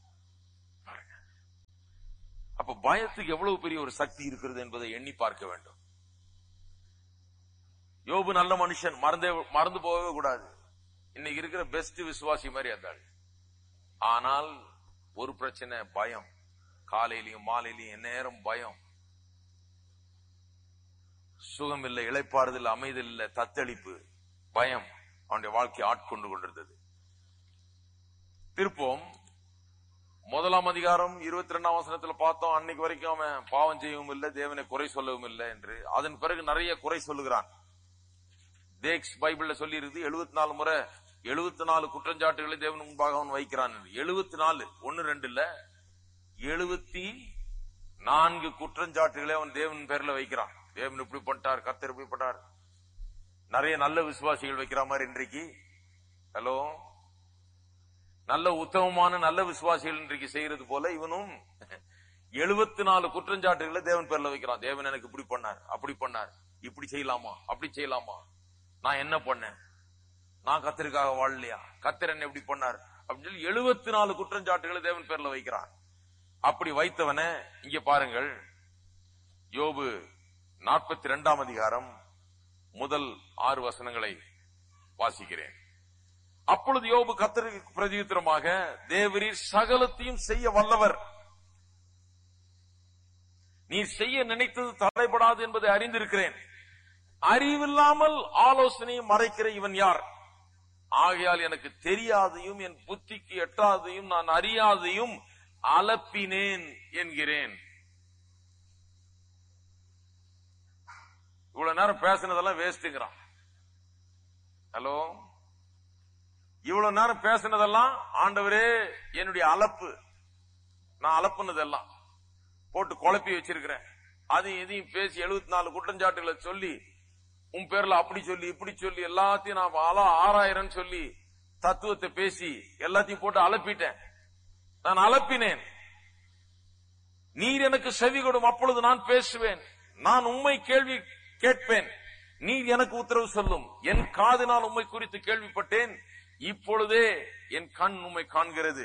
அப்ப பயத்துக்கு எவ்வளவு பெரிய ஒரு சக்தி இருக்கிறது என்பதை எண்ணி பார்க்க வேண்டும். யோபு நல்ல மனுஷன், மறந்தே மறந்து போகவே கூடாது. இன்னைக்கு இருக்கிற பெஸ்ட் விசுவாசி மாதிரி இருந்தாள். ஆனால் ஒரு பிரச்சனை, பயம். காலையிலையும் மாலையிலையும் நேரம் பயம், சுகம் இல்லை, இளைப்பாறுதல், அமைதல் இல்லை, தத்தளிப்பு, பயம் அவனுடைய வாழ்க்கையை ஆட்கொண்டு கொண்டிருந்தது. திருப்போம் முதலாம் அதிகாரம் இருபத்தி ரெண்டாம் வசனத்துல பார்த்தோம். அன்னைக்கு வரைக்கும் அவன் பாவம் செய்யவும் இல்லை, தேவனை குறை சொல்லவும் இல்லை என்று. அதன் பிறகு நிறைய குறை சொல்லுகிறான். தேக்ஸ் பைபிள்ல சொல்லி இருக்கு எழுபத்தி நாலு முறை எழுபத்தி நாலு குற்றஞ்சாட்டுகளை தேவன் முன்பாக அவன் வைக்கிறான். எழுபத்தி நாலு ஒன்னு ரெண்டு இல்ல, எழுபத்தி நான்கு குற்றஞ்சாட்டுகளை அவன் தேவன் பேர்ல வைக்கிறான். தேவன் இப்படி பண்ணிட்டார், கர்த்தர் இப்படி பண்ணார். நிறைய நல்ல விசுவாசிகள் வைக்கிற மாதிரி இன்றைக்கு, ஹலோ, நல்ல உத்தமமான நல்ல விசுவாசிகள் இன்றைக்கு செய்யறது போல இவனும் எழுபத்தி நாலு குற்றஞ்சாட்டுகளை தேவன் பேர்ல வைக்கிறான். தேவன் எனக்கு இப்படி பண்ணார், அப்படி பண்ணார், இப்படி செய்யலாமா, அப்படி செய்யலாமா, நான் என்ன பண்ணேன், நான் கர்த்தருக்காக வாழலையா, கர்த்தர் என்ன இப்படி பண்ணார் அப்படின்னு சொல்லி எழுபத்தி நாலு குற்றஞ்சாட்டுகளை தேவன் பேர்ல வைக்கிறான். அப்படி வைத்தவன இங்க பாருங்கள், யோபு நாற்பத்தி இரண்டாம் அதிகாரம் முதல் ஆறு வசனங்களை வாசிக்கிறேன். அப்பொழுது யோபு கர்த்தருக்கு பிரதியுத்தரமாக, தேவரீர் சகலத்தையும் செய்ய வல்லவர், நீர் செய்ய நினைத்தது தடைபடாது என்பதை அறிந்திருக்கிறேன். அறிவில்லாமல் ஆலோசனையை மறைக்கிற இவன் யார்? ஆகையால் எனக்கு தெரியாதையும் என் புத்திக்கு எட்டாதையும் நான் அறியாதையும் அலப்பினேன் என்கிறேன். இவ்வளவு நேரம் பேசினதெல்லாம் வேஸ்ட்ங்கிறான். ஹலோ, இவ்வளவு நேரம் பேசினதெல்லாம் ஆண்டவரே என்னுடைய அலப்பு, நான் அலப்புனதெல்லாம் போட்டு குழப்பி வச்சிருக்கிறேன். அதையும் இதையும் பேசி எழுபத்தி நாலு குற்றஞ்சாட்டுகளை சொல்லி உன் பேர்ல அப்படி சொல்லி இப்படி சொல்லி எல்லாத்தையும் நான் ஆளா ஆறாயிரம் சொல்லி தத்துவத்தை பேசி எல்லாத்தையும் போட்டு அலப்பிட்டேன், நான் அலப்பினேன். நீர் எனக்கு செவி கொடும், அப்பொழுது நான் பேசுவேன், நான் உம்மை கேள்வி கேட்பேன், நீர் எனக்கு உத்தரவு சொல்லும். என் காதினால் உம்மை குறித்து கேள்விப்பட்டேன், இப்பொழுதே என் கண் உம்மை காண்கிறது.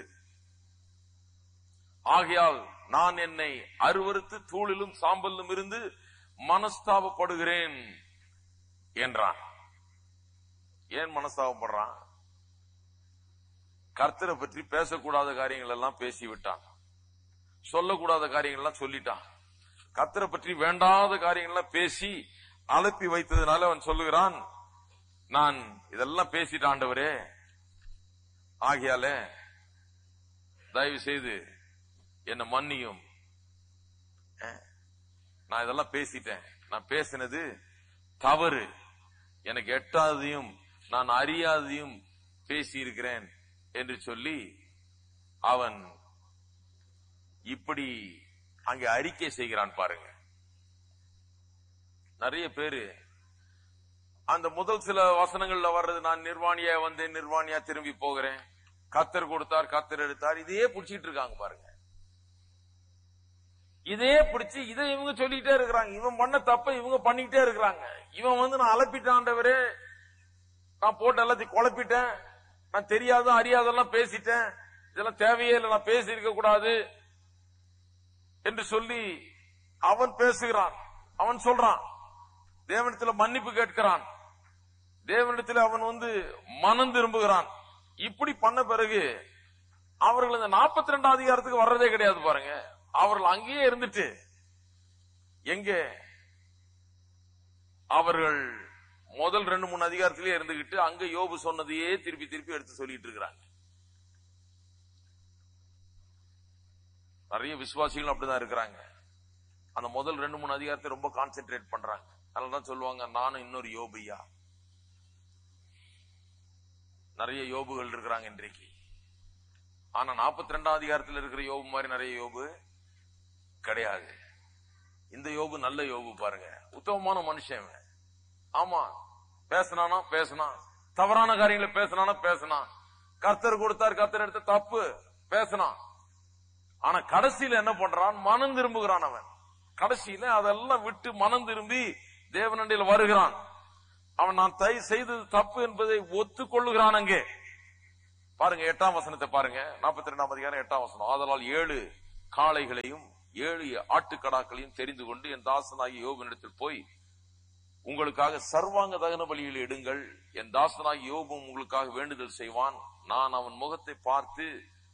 ஆகையால் நான் என்னை அருவருத்து தூளிலும் சாம்பலிலும் இருந்து மனஸ்தாபப்படுகிறேன் என்றான். ஏன் மனஸ்தாபப்படுறான்? கர்த்தரை பற்றி பேசக்கூடாத காரியங்கள் எல்லாம் பேசிவிட்டான், சொல்லக்கூடாத காரியங்கள் எல்லாம் சொல்லிட்டான், கர்த்தரை பற்றி வேண்டாத காரியங்கள் எல்லாம் பேசி அலப்பி வைத்ததுனால அவன் சொல்லுகிறான், நான் இதெல்லாம் பேசிட்டான் ஆண்டவரே, ஆகையால தயவு செய்து என்ன மன்னியும், நான் இதெல்லாம் பேசிட்டேன், நான் பேசினது தவறு, எனக்கு எட்டாதையும் நான் அறியாதையும் பேசி இருக்கிறேன் என்று சொல்லி அவன் இப்படி அங்கே அறிக்கை செய்கிறான். பாருங்க, நிறைய பேரு அந்த முதல் சில வசனங்கள்ல வர்றது, நான் நிர்வாணியா வந்தேன், நிர்வாணியா திரும்பி போகிறேன், கர்த்தர் கொடுத்தார், கர்த்தர் எடுத்தார், இதையே பிடிச்சிட்டு இருக்காங்க. பாருங்க, இதே பிடிச்சு இதை இவங்க சொல்லிட்டே இருக்கிறாங்க. இவன் பண்ண தப்ப இவங்க பண்ணிக்கிட்டே இருக்கிறாங்க. இவன் வந்து நான் அலப்பிட்டாண்டவரே, நான் போட்டு எல்லாத்தையும் குழப்பிட்டேன், நான் தெரியாத அறியாதெல்லாம் பேசிட்டேன், இதெல்லாம் தேவையே இல்லை, நான் பேசி இருக்க கூடாது என்று சொல்லி அவன் பேசுகிறான். அவன் சொல்றான், தேவனிடத்தில் மன்னிப்பு கேட்கிறான், தேவனிடத்தில் அவன் வந்து மனம் திரும்புகிறான். இப்படி பண்ண பிறகு அவர்கள் இந்த நாற்பத்தி ரெண்டாம் அதிகாரத்துக்கு வர்றதே கிடையாது. பாருங்க, அவர்கள் அங்கேயே இருந்துட்டு எங்க அவர்கள் முதல் ரெண்டு மூணு அதிகாரத்திலேயே இருந்துகிட்டு அங்க யோபு சொன்னதையே திருப்பி திருப்பி எடுத்து சொல்லிட்டு இருக்கிறாங்க. நிறைய விசுவாசிகள் அப்படிதான் இருக்கிறாங்க. அந்த முதல் ரெண்டு மூணு அதிகாரத்தை ரொம்ப கான்சென்ட்ரேட் பண்றாங்க. அதனாலதான் சொல்லுவாங்க, நானும் இன்னொரு யோபையா. நிறைய யோபுகள் இருக்கிறாங்க இன்றைக்கு. ஆனா நாற்பத்தி ரெண்டாம் அதிகாரத்தில் இருக்கிற யோபு மாதிரி நிறைய யோபு கிடையாது. இந்த யோபு நல்ல யோபு. பாருங்க, உத்தமமான மனுஷன். ஆமா, பேசினானா பேசினான், தவறான காரியங்களை பேசினானா பேசினான், கர்த்தர் கொடுத்தார், கர்த்தர் எடுத்த தப்பு பேசினான். ஆனா கடைசியில என்ன பண்றான்? மனம் திரும்புகிறான். அவன் கடைசியில அதெல்லாம் விட்டு மனம் திரும்பி தேவனண்டையில் வருகிறான். அவன் நான் தை செய்தது தப்பு என்பதை ஒத்துக்கொள்ளுகிறான். அங்கே பாருங்க, எட்டாம் வசனத்தை பாருங்க, நாற்பத்தி இரண்டாம் அதிகாரம் எட்டாம் வசனம். ஆதலால் ஏழு காளைகளையும் ஏழு ஆட்டுக்கடாக்களையும் தெரிந்து கொண்டு என் தாசனாகிய யோபனிடத்தில் போய் உங்களுக்காக சர்வாங்க தகன பலியில் எடுங்கள். என் தாசனாகிய யோபும் உங்களுக்காக வேண்டுதல் செய்வான். நான் அவன் முகத்தை பார்த்து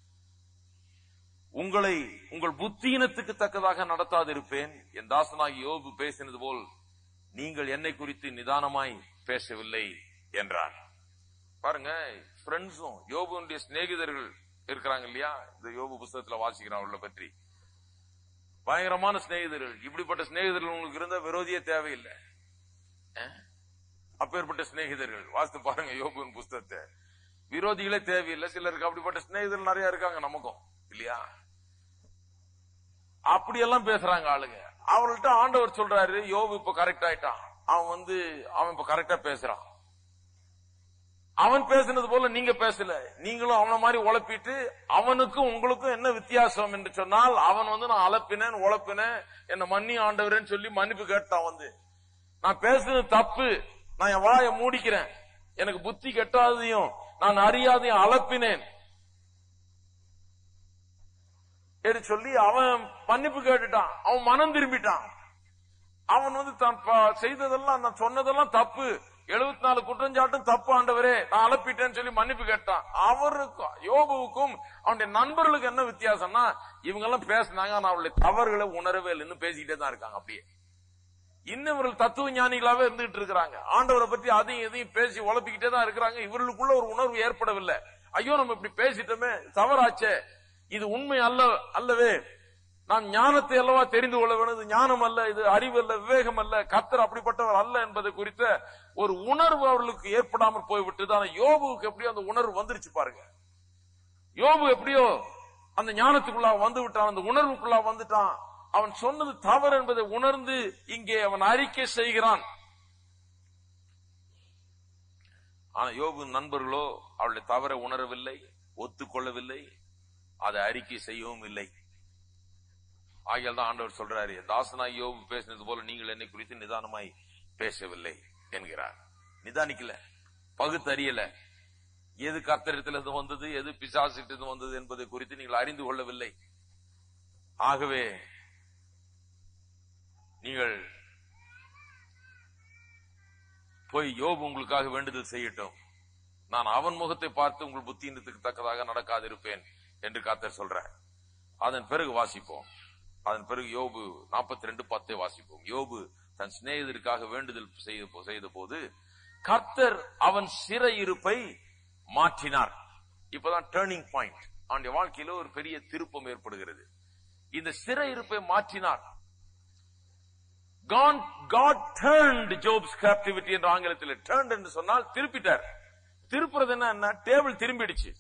உங்களை உங்கள் புத்தியினத்துக்கு தக்கதாக நடத்தாதிருப்பேன். என் தாசனாகிய யோபு பேசினது போல் நீங்கள் என்னை குறித்து நிதானமாய் பேசவில்லை என்றார். பாருங்க, ஃப்ரெண்ட்ஸும் யோபுடைய சிநேகிதர்கள் இருக்கிறாங்க இல்லையா, இந்த யோபு புத்தகத்துல வாசிக்கிறோம் அவர்களை பற்றி. பயங்கரமான சிநேகிதர்கள். இப்படிப்பட்ட சிநேகிதர்கள் உங்களுக்கு இருந்த விரோதியே தேவையில்லை. அப்பேற்பட்ட சிநேகிதர்கள் வாசித்து பாருங்க யோபுவின் புத்தகத்தை. விரோதிகளே தேவையில்லை. சிலருக்கு அப்படிப்பட்ட சிநேகிதர்கள் நிறைய இருக்காங்க நமக்கும் இல்லையா. அப்படியெல்லாம் பேசுறாங்க ஆளுங்க. அவர்கள்ட்ட ஆண்டவர் சொல்றாரு, யோபு இப்ப கரெக்ட் ஆயிட்டான், அவன் வந்து அவன் இப்ப கரெக்டா பேசுறான். அவன் பேசினது போல நீங்க பேசல, நீங்களும் அவன மாதிரி உழப்பிட்டு அவனுக்கும் உங்களுக்கும் என்ன வித்தியாசம் என்று சொன்னால், அவன் வந்து நான் அலப்பினேன் உழப்பினேன் என்ன மன்னி ஆண்டவரேன்னு சொல்லி மன்னிப்பு கேட்டான். வந்து நான் பேசுனது தப்பு, நான் என் வாயை மூடிக்கிறேன், எனக்கு புத்தி கெட்டாதையும் நான் அறியாதையும் அலப்பினேன் என்று சொல்லி அவன் மன்னிப்பு கேட்டுட்டான். அவன் மனம் திரும்பிட்டான். அவன் வந்து தான் செய்ததெல்லாம் நான் சொன்னதெல்லாம் தப்பு, எழுபத்தி நாலு குற்றஞ்சாட்டும் தப்பு ஆண்டவரே, நான் அலப்பிட்டேன்னு சொல்லி மன்னிப்பு கேட்டான். அவருக்கும் யோபுவுக்கும் அவனுடைய நண்பர்களுக்கு என்ன வித்தியாசம்னா, இவங்க எல்லாம் பேசினாங்க, ஆனா அவருடைய தவறுகளை உணரவே இல்லைன்னு பேசிக்கிட்டே தான் இருக்காங்க. அப்படியே இன்னும் இவர்கள் தத்துவ ஞானிகளாவே இருந்துகிட்டு இருக்கிறாங்க. ஆண்டவரை பற்றி அதையும் எதையும் பேசி உழப்பிக்கிட்டே தான் இருக்கிறாங்க. இவர்களுக்குள்ள ஒரு உணர்வு ஏற்படவில்லை. ஐயோ நம்ம இப்படி பேசிட்டோமே, தவறாச்சே, இது உண்மை அல்ல அல்லவே, நாம் ஞானத்தை அல்லவா தெரிந்து கொள்ள வேண்டும், ஞானம் அல்ல, இது அறிவு அல்ல, விவேகம் அல்ல, கர்த்தர் அப்படிப்பட்டவர் அல்ல என்பதை குறித்த ஒரு உணர்வு அவர்களுக்கு ஏற்படாமல் போய்விட்டது. ஆனா யோபுவுக்கு எப்படியோ அந்த உணர்வு வந்துருச்சு பாருங்க. யோபு எப்படியோ அந்த ஞானத்துக்குள்ளா வந்து விட்டான், அந்த உணர்வுக்குள்ளா வந்துட்டான். அவன் சொன்னது தவறு என்பதை உணர்ந்து இங்கே அவன் அறிக்கை செய்கிறான். ஆனா யோபு நண்பர்களோ அவளுடைய தவறை உணரவில்லை, ஒத்துக்கொள்ளவில்லை, அதை அறிக்கை செய்யவும் இல்லை. ஆகியால் தான் ஆண்டவர் சொல்றாரு, தாசனாய் யோபு பேசினது போல நீங்கள் என்னை குறித்து நிதானமாய் பேசவில்லை என்கிறார். நிதானிக்கல, பகுத்தறியல, எது கர்த்தரிடத்திலிருந்து வந்தது எது பிசாசிலிருந்து வந்தது என்பதை குறித்து நீங்கள் அறிந்து கொள்ளவில்லை. ஆகவே நீங்கள் போய் யோபு உங்களுக்காக வேண்டுதல் செய்யட்டும், நான் அவன் முகத்தை பார்த்து உங்கள் புத்தியினத்துக்கு தக்கதாக நடக்காதிருப்பேன் என்று கர்த்தர் சொல்றார். அதன் பிறகு வாசிப்போம். அதன் பிறகு யோபு நாற்பத்தி ரெண்டு பத்தை வாசிப்போம். யோபு தன் சிநேகிதருக்காக வேண்டுதல் செய்த போது கர்த்தர் அவன் சிறையிருப்பை மாற்றினார். இப்பதான் டர்னிங் பாயிண்ட். அவனுடைய வாழ்க்கையில ஒரு பெரிய திருப்பம் ஏற்படுகிறது. இந்த சிறையிருப்பை மாற்றினார். God, God turned Job's captivity என்ற ஆங்கிலத்தில் turned என்று சொன்னால் திருப்பிட்டார். திருப்புறது என்ன? டேபிள் திரும்பிடுச்சு.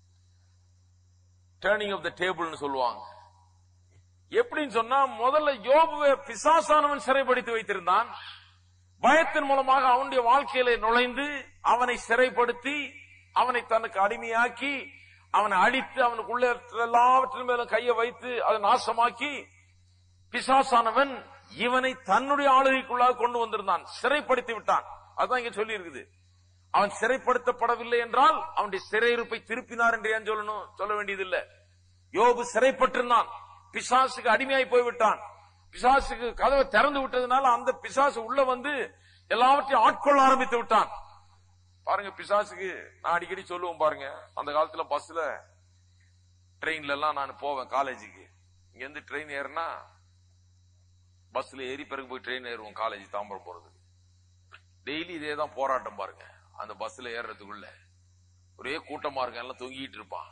டர்னிங் ஆஃப் த டேபிள்னு சொல்லுவாங்க. எப்படின்னு சொன்னா, முதல்ல யோபுவை பிசாசானவன் சிறைப்படுத்தி வைத்திருந்தான். பயத்தின் மூலமாக அவனுடைய வாழ்க்கையில நுழைந்து அவனை சிறைப்படுத்தி அவனை தனக்கு அடிமையாக்கி அவனை அழித்து அவனுக்குள்ள எல்லாவற்றின் மேலும் கையை வைத்து அதை நாசமாக்கி பிசாசானவன் இவனை தன்னுடைய ஆளுகைக்குள்ளாக கொண்டு வந்திருந்தான், சிறைப்படுத்தி விட்டான். அதுதான் இங்க சொல்லி இருக்குது. அவன் சிறைப்படுத்தப்படவில்லை என்றால் அவனுடைய சிறையிருப்பை திருப்பினார் என்று ஏன் சொல்லணும்? சொல்ல வேண்டியதில்லை. யோபு சிறைப்பட்டிருந்தான், பிசாசுக்கு அடிமையாய் போய்விட்டான். பிசாசுக்கு கதவை திறந்து விட்டதுனால அந்த பிசாசு உள்ள வந்து எல்லாவற்றையும் ஆட்கொள்ள ஆரம்பித்து விட்டான். பாருங்க, பிசாசுக்கு நான் அடிக்கடி சொல்லுவோம் பாருங்க, அந்த காலத்துல பஸ்ல ட்ரெயின்ல எல்லாம் நான் போவேன் காலேஜுக்கு. இங்க இருந்து ட்ரெயின் ஏறினா பஸ்ல ஏறி பிறகு போய் ட்ரெயின் ஏறுவோம் காலேஜ் தாம்பரம் போறதுக்கு. டெய்லி இதே தான் போராட்டம் பாருங்க. அந்த பஸ்ல ஏறுறதுக்குள்ள ஒரே கூட்டமா இருக்க, எல்லாம் தொங்கிட்டு இருப்பான்.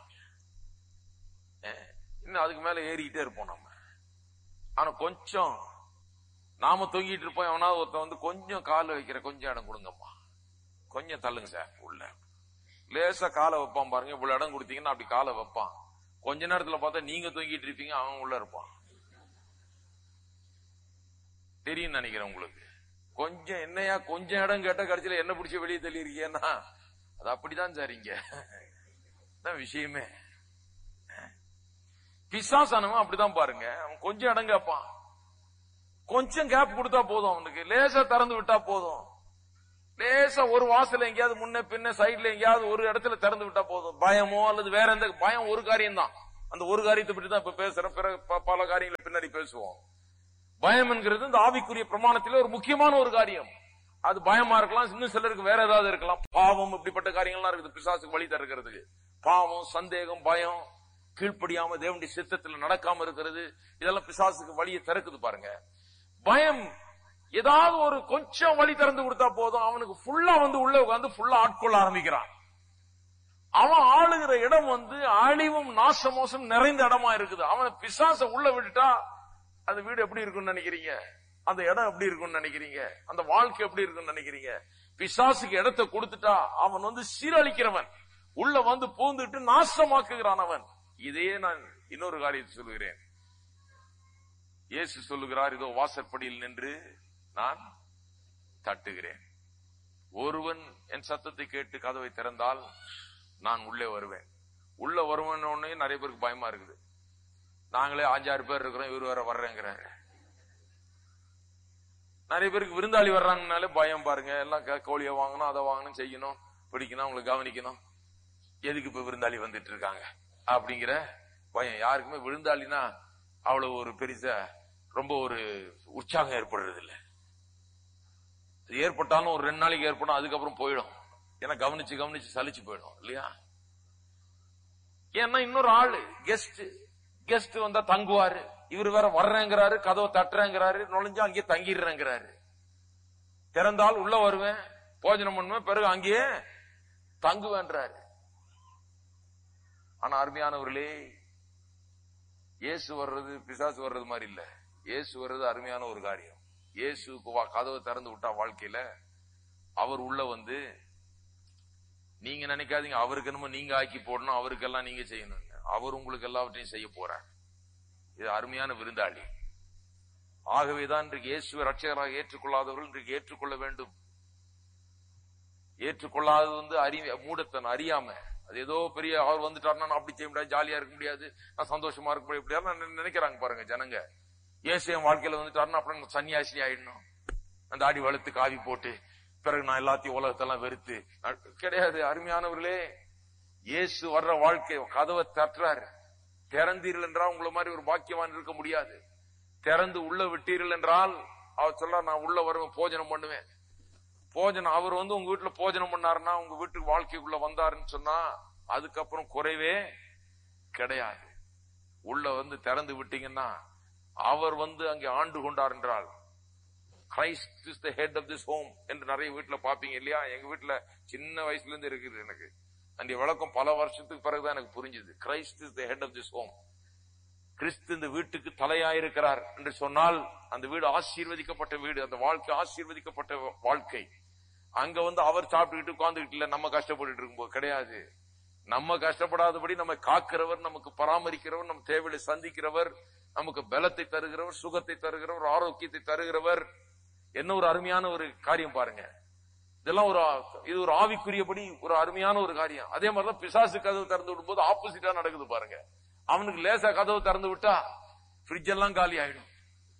இன்னும் அதுக்கு மேல ஏறிக்கிட்டே இருப்போம் நம்ம. ஆனா கொஞ்சம் நாம தொங்கிட்டு இருப்போம், எவனாவது ஒருத்தன் வந்து கொஞ்சம் கால வைக்கிற, கொஞ்சம் இடம் கொடுங்கம்மா, கொஞ்சம் தள்ளுங்க சார் உள்ள, லேசா காலை வைப்பான் பாருங்க. இவ்வளவு இடம் கொடுத்தீங்கன்னா அப்படி காலை வைப்பான். கொஞ்ச நேரத்துல பார்த்தா நீங்க தொங்கிட்டு இருப்பீங்க, அவன் உள்ள இருப்பான். தெரியும் நினைக்கிறேன் உங்களுக்கு. கொஞ்சம் என்னையா கொஞ்சம் இடம் கேட்ட கடைசியில என்ன பிடிச்ச வெளியே தள்ளி இருக்கேன்னா அது அப்படிதான் சார். இங்க விஷயமே பிசாசானவன் அப்படிதான் பாருங்க. அவன் கொஞ்சம் இடம் கேட்பான், கொஞ்சம் கேப் கொடுத்தா போதும், அவனுக்கு லேசா திறந்து விட்டா போதும், லேசா ஒரு வாசல் எங்கேயாவது முன்ன பின்ன சைட்ல எங்கேயாவது ஒரு இடத்துல திறந்து விட்டா போதும். பயமோ அல்லது வேற எந்த பயம் ஒரு காரியம் தான். அந்த ஒரு காரியத்தை பற்றி தான் இப்ப பேசுறேன். பிறகு பல காரியங்களை பின்னாடி பேசுவோம். பயம் என்கிறது இந்த ஆவிக்குரிய பிரமாணத்திலே ஒரு முக்கியமான ஒரு காரியம். அது பயமா இருக்கலாம், இன்னும் சிலருக்கு வேற ஏதாவது இருக்கலாம். பாவம் இப்படிப்பட்ட காரியங்கள்லாம் இருக்குது பிசாசுக்கு வழி தருகிறதுக்கு. பாவம், சந்தேகம், பயம், கீழ்ப்படியாம தேவனுடைய சித்தத்தில் நடக்காம இருக்கிறது, இதெல்லாம் பிசாசுக்கு வழியை திறக்குது பாருங்க. பயம் ஏதாவது ஒரு கொஞ்சம் வழி திறந்து கொடுத்தா போதும், அவனுக்கு ஃபுல்லா வந்து உள்ள உட்காந்து ஃபுல்லா ஆட்கொள்ள ஆரம்பிக்கிறான். அவன் ஆளுகிற இடம் வந்து அழிவும் நாசமோசம் நிறைந்த இடமா இருக்குது. அவன் பிசாச உள்ள விட்டுட்டா அந்த வீடு எப்படி இருக்கும்னு நினைக்கிறீங்க? அந்த இடம் எப்படி இருக்கும்னு நினைக்கிறீங்க? அந்த வாழ்க்கை எப்படி இருக்கும்னு நினைக்கிறீங்க? பிசாசுக்கு இடத்தை கொடுத்துட்டா அவன் வந்து சீரழிக்கிறவன், உள்ள வந்து பூந்துட்டு நாசமாக்குகிறான் அவன். இதையே நான் இன்னொரு காரியத்தை சொல்லுகிறேன். இயேசு சொல்லுகிறார், இதோ வாசற்படியில் நின்று நான் தட்டுகிறேன். ஒருவன் என் சத்தத்தை கேட்டு கதவை திறந்தால் நான் உள்ளே வருவேன். உள்ள வருவேன்னு நிறைய பேருக்கு பயமா இருக்குது. நாங்களே அஞ்சாறு பேர் இருக்கிறோம், இவர் வேற வர்றேங்கிறாரு. நிறைய பேருக்கு விருந்தாளி வர்றாங்கனாலே பயம் பாருங்க. எல்லாம் கோழியை வாங்கணும், அதை வாங்கணும், செய்யணும், பிடிக்கணும், அவங்களுக்கு கவனிக்கணும். எதுக்கு இப்ப விருந்தாளி வந்துட்டு இருக்காங்க அப்படிங்கிற பயம். யாருக்குமே விருந்தாளினா அவ்வளவு ஒரு பெருசா ரொம்ப ஒரு உற்சாகம் ஏற்படுறது இல்லை. ஏற்பட்டாலும் ஒரு ரெண்டு நாளைக்கு ஏற்படும், அதுக்கப்புறம் போயிடும். ஏன்னா கவனிச்சு கவனிச்சு சலிச்சு போயிடும் இல்லையா? ஏன்னா இன்னொரு ஆளு கெஸ்ட் கெஸ்ட் வந்தா தங்குவாரு. இவர் வேற வர்றேங்கிறாரு, கதவை தட்டுறேங்கிறாரு, நுழைஞ்சா அங்கேயே தங்கிடுறேங்கிறாரு. திறந்தால் உள்ள வருவேன், போஜனம் பண்ணுவேன், பிறகு அங்கேயே தங்குவேன்றாரு. ஆனா அருமையானவர்களே, இயேசு வர்றது பிசாசு வர்றது மாதிரி இல்ல. இயேசு வர்றது அருமையான ஒரு காரியம். இயேசுக்கு கதவை திறந்து விட்டா வாழ்க்கையில அவர் உள்ள வந்து, நீங்க நினைக்காதீங்க அவருக்கு என்னமோ நீங்க ஆக்கி போடணும், அவருக்கெல்லாம் நீங்க செய்யணும். அவர் உங்களுக்கு எல்லாவற்றையும் செய்ய போறார். இது அருமையான விருந்தாளி. ஆகவேதான் இன்றைக்கு இயேசுவை ரட்சகராக ஏற்றுக்கொள்ளாதவர்கள் இன்றைக்கு ஏற்றுக்கொள்ள வேண்டும். ஏற்றுக்கொள்ளாதது வந்து அறி மூடத்தன் அறியாம, அது ஏதோ பெரிய அவர் வந்துட்டாருன்னா நான் அப்படி செய்ய முடியாது, ஜாலியா இருக்க முடியாது, நான் சந்தோஷமா இருக்க முடியாது, இப்படியா நினைக்கிறாங்க பாருங்க ஜனங்க. இயேசு என் வாழ்க்கையில வந்துட்டாருன்னா அப்புறம் சன்னியாசி ஆயிடணும், அந்த அடி வளர்த்து காவி போட்டு பிறகு நான் எல்லாத்தையும் உலகத்தெல்லாம் வெறுத்து கிடையாது. அருமையானவர்களே, இயேசு வர்ற வாழ்க்கை கதவை தட்டுறாரு. திறந்தீர்கள் என்றால் உங்களை மாதிரி ஒரு பாக்கியவான் இருக்க முடியாது. திறந்து உள்ள விட்டீர்கள் என்றால் அவர் சொல்ற, நான் உள்ள வருவேன், போஜனம் பண்ணுவேன். போஜனம் அவர் வந்து உங்க வீட்டுல போஜனம் பண்ணாருன்னா, உங்க வீட்டுக்கு வாழ்க்கைக்குள்ள வந்தாருன்னு சொன்னா அதுக்கப்புறம் குறைவே கிடையாது. உள்ள வந்து திறந்து விட்டீங்கன்னா அவர் வந்து அங்கே ஆண்டு கொண்டார் என்றால், Christ is the head of this home என்று நிறைய வீட்டுல பாப்பீங்க இல்லையா? எங்க வீட்டுல சின்ன வயசுல இருந்து இருக்குது எனக்கு அந்த விளக்கம். பல வருஷத்துக்கு பிறகுதான் எனக்கு புரிஞ்சது. Christ is the head of this home. கிறிஸ்து இந்த வீட்டுக்கு தலையாயிருக்கிறார் என்று சொன்னால் அந்த வீடு ஆசீர்வதிக்கப்பட்ட வீடு, அந்த வாழ்க்கை ஆசீர்வதிக்கப்பட்ட வாழ்க்கை. அங்க வந்து அவர் சாப்பிட்டுக்கிட்டு உட்கார்ந்துகிட்டு இல்ல, நம்ம கஷ்டப்பட்டு இருக்கும்போது கிடையாது. நம்ம கஷ்டப்படாதபடி நம்ம காக்கிறவர், நமக்கு பராமரிக்கிறவர், நம்ம தேவையை சந்திக்கிறவர், நமக்கு பலத்தை தருகிறவர், சுகத்தை தருகிறவர், ஆரோக்கியத்தை தருகிறவர். என்ன ஒரு அருமையான ஒரு காரியம் பாருங்க. இதெல்லாம் ஒரு இது ஒரு ஆவிக்குரியபடி ஒரு அருமையான ஒரு காரியம். அதே மாதிரிதான் பிசாசு கதவு திறந்து விடும் போது ஆப்போசிட்டா நடக்குது பாருங்க. அவனுக்கு லேசா கதவு திறந்து விட்டா ஃப்ரிட்ஜ் எல்லாம் காலி ஆயிடும்,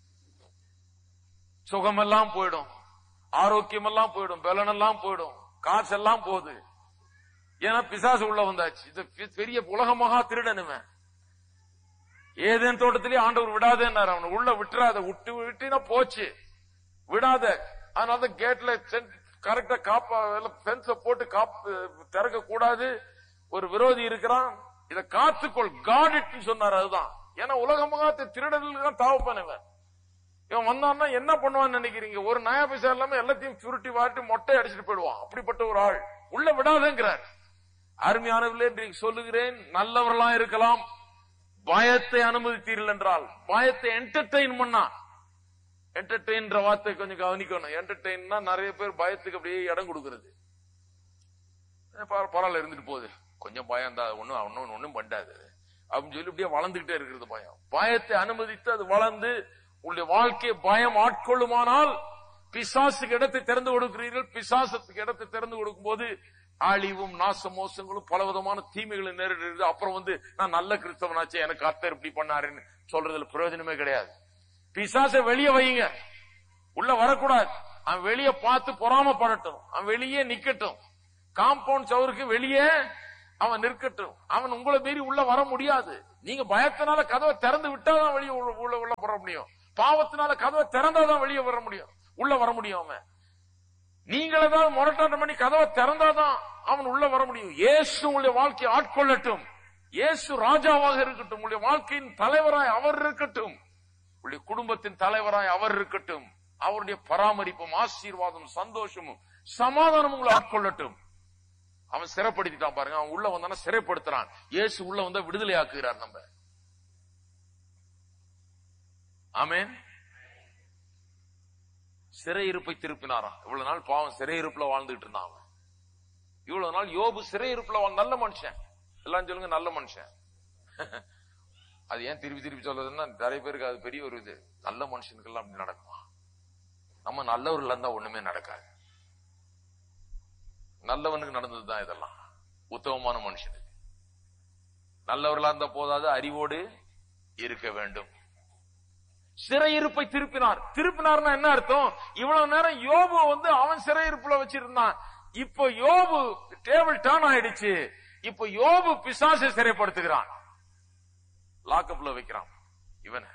சுகமெல்லாம் போயிடும், ஆரோக்கியம் எல்லாம் போயிடும், பலன் எல்லாம் போயிடும், காசு எல்லாம் போகுது. ஏன்னா பிசாசு உள்ள வந்தாச்சு. இது பெரிய உலகமாக திருடனுமே. ஏதேன் தோட்டத்திலேயே ஆண்டவர் விடாதேன்னாரு. அவனை உள்ள விட்டுறாத, விட்டு விட்டுனா போச்சு, விடாத. அதனால கேட்ல கரெக்டா காப்பா பென்ஸ போட்டு காப்பு திறக்க கூடாது. ஒரு விரோதி இருக்கிறான், இதை காத்துக்கொள், காட் சொன்னார். அதுதான். ஏன்னா உலகமாக திருடர்கள் தாவப்பானவன். இவன் வந்தான்னா என்ன பண்ணுவான்னு நினைக்கிறீங்க? ஒரு நயா பைசா இல்லாம எல்லாத்தையும் சுருட்டி வாட்டி மொட்டை அடிச்சுட்டு போயிடுவான். அப்படிப்பட்ட ஒரு ஆள் உள்ள விடாதேங்கிறார். அருமையானவர்களே, சொல்லுகிறேன், நல்லவர்களா இருக்கலாம், பயத்தை அனுமதித்தீர்கள் என்றால், பயத்தை என்டர்டெயின் பண்ணா, என்டர்டெயின் வார்த்தை கொஞ்சம் கவனிக்கணும். என்டர்டெயின்னா நிறைய பேர் பயத்துக்கு அப்படியே இடம் கொடுக்கிறது. பரவாயில்ல இருந்துட்டு போகுது, கொஞ்சம் பயம் தான், ஒன்னும் ஒன்னும் ஒன்னும் பண்ணாது அப்படின்னு சொல்லி அப்படியே வளர்ந்துகிட்டே இருக்கிறது பயம். பயத்தை அனுமதித்து அது வளர்ந்து உங்களுடைய வாழ்க்கையை பயம் ஆட்கொள்ளுமானால் பிசாசுக்கு இடத்தை திறந்து கொடுக்கிறீர்கள். பிசாசத்துக்கு இடத்தை திறந்து கொடுக்கும் போது அழிவும் நாசமோசங்களும் பலவிதமான தீமைகளை நேரிடுறது. அப்புறம் வந்து நான் நல்ல கிறிஸ்தவனாச்சே, எனக்கு கர்த்தர் இப்படி பண்ணாருன்னு சொல்றதுல பிரயோஜனமே கிடையாது. பிசாசை வெளியே வையுங்க, உள்ள வரக்கூடாது. அவன் வெளியே பார்த்து பொறாமப்படட்டும், அவன் வெளியே நிக்கட்டும், காம்பவுண்ட் சவருக்கு வெளியே அவன் நிற்கட்டும். அவன் உங்களை மீறி உள்ள வர முடியாது. நீங்க பயத்தினால கதவை திறந்து விட்டாதான் வெளியே உள்ள உள்ள வர முடியும். பாவத்தினால கதவை திறந்தாதான் வெளியே வர முடியும், உள்ள வர முடியும். அவன் நீங்கள் ஏதாவது முரட்டாட்டம் பண்ணி கதவை திறந்தாதான் அவன் உள்ள வர முடியும். இயேசு உங்களுடைய வாழ்க்கையை ஆட்கொள்ளட்டும். இயேசு ராஜாவாக இருக்கட்டும். உங்களுடைய வாழ்க்கையின் தலைவராய் அவர் இருக்கட்டும். உங்களுடைய குடும்பத்தின் தலைவராய் அவர் இருக்கட்டும். அவருடைய பராமரிப்பும் ஆசீர்வாதம் சந்தோஷமும் சமாதானம் உங்களை ஆட்கொள்ளட்டும். அவன் சிறைப்படுத்திட்டான் பாருங்க. அவன் உள்ள வந்தான சிறைப்படுத்துறான். இயேசு உள்ள வந்தா விடுதலை ஆக்குகிறார். நம்ம ஆமென். சிறையிருப்பை திருப்பினாராம். இவ்வளவு நாள் பாவம் சிறையிருப்புல வாழ்ந்துட்டு இருந்தான் அவன். இவ்வளவு நாள் யோபு சிறையிருப்புல வாழ் நல்ல மனுஷன். எல்லாம் சொல்லுங்க நல்ல மனுஷன். அது ஏன் திருப்பி திருப்பி சொல்றதுன்னா நிறைய பேருக்கு அது பெரிய ஒரு இது. நல்ல மனுஷனுக்கு எல்லாம் அப்படி நடக்குமா? நம்ம நல்லவர்கள் இருந்தா ஒண்ணுமே நடக்காது. நல்லவனுக்கு நடந்ததுதான் இதெல்லாம். உத்தமமான மனுஷனுக்கு நல்லவர்களா இருந்த போதாது, அறிவோடு இருக்க வேண்டும். சிறையிருப்பை திருப்பினார். திருப்பினார்னா என்ன அர்த்தம்? இவ்வளவு நேரம் யோபு வந்து அவன் சிறையிருப்புல வச்சிருந்தான். இப்ப யோபு டேபிள் டர்ன் ஆயிடுச்சு. இப்ப யோபு பிசாசை சிறைப்படுத்துகிறான், லாக்அப்ல வைக்கிறான். இவன்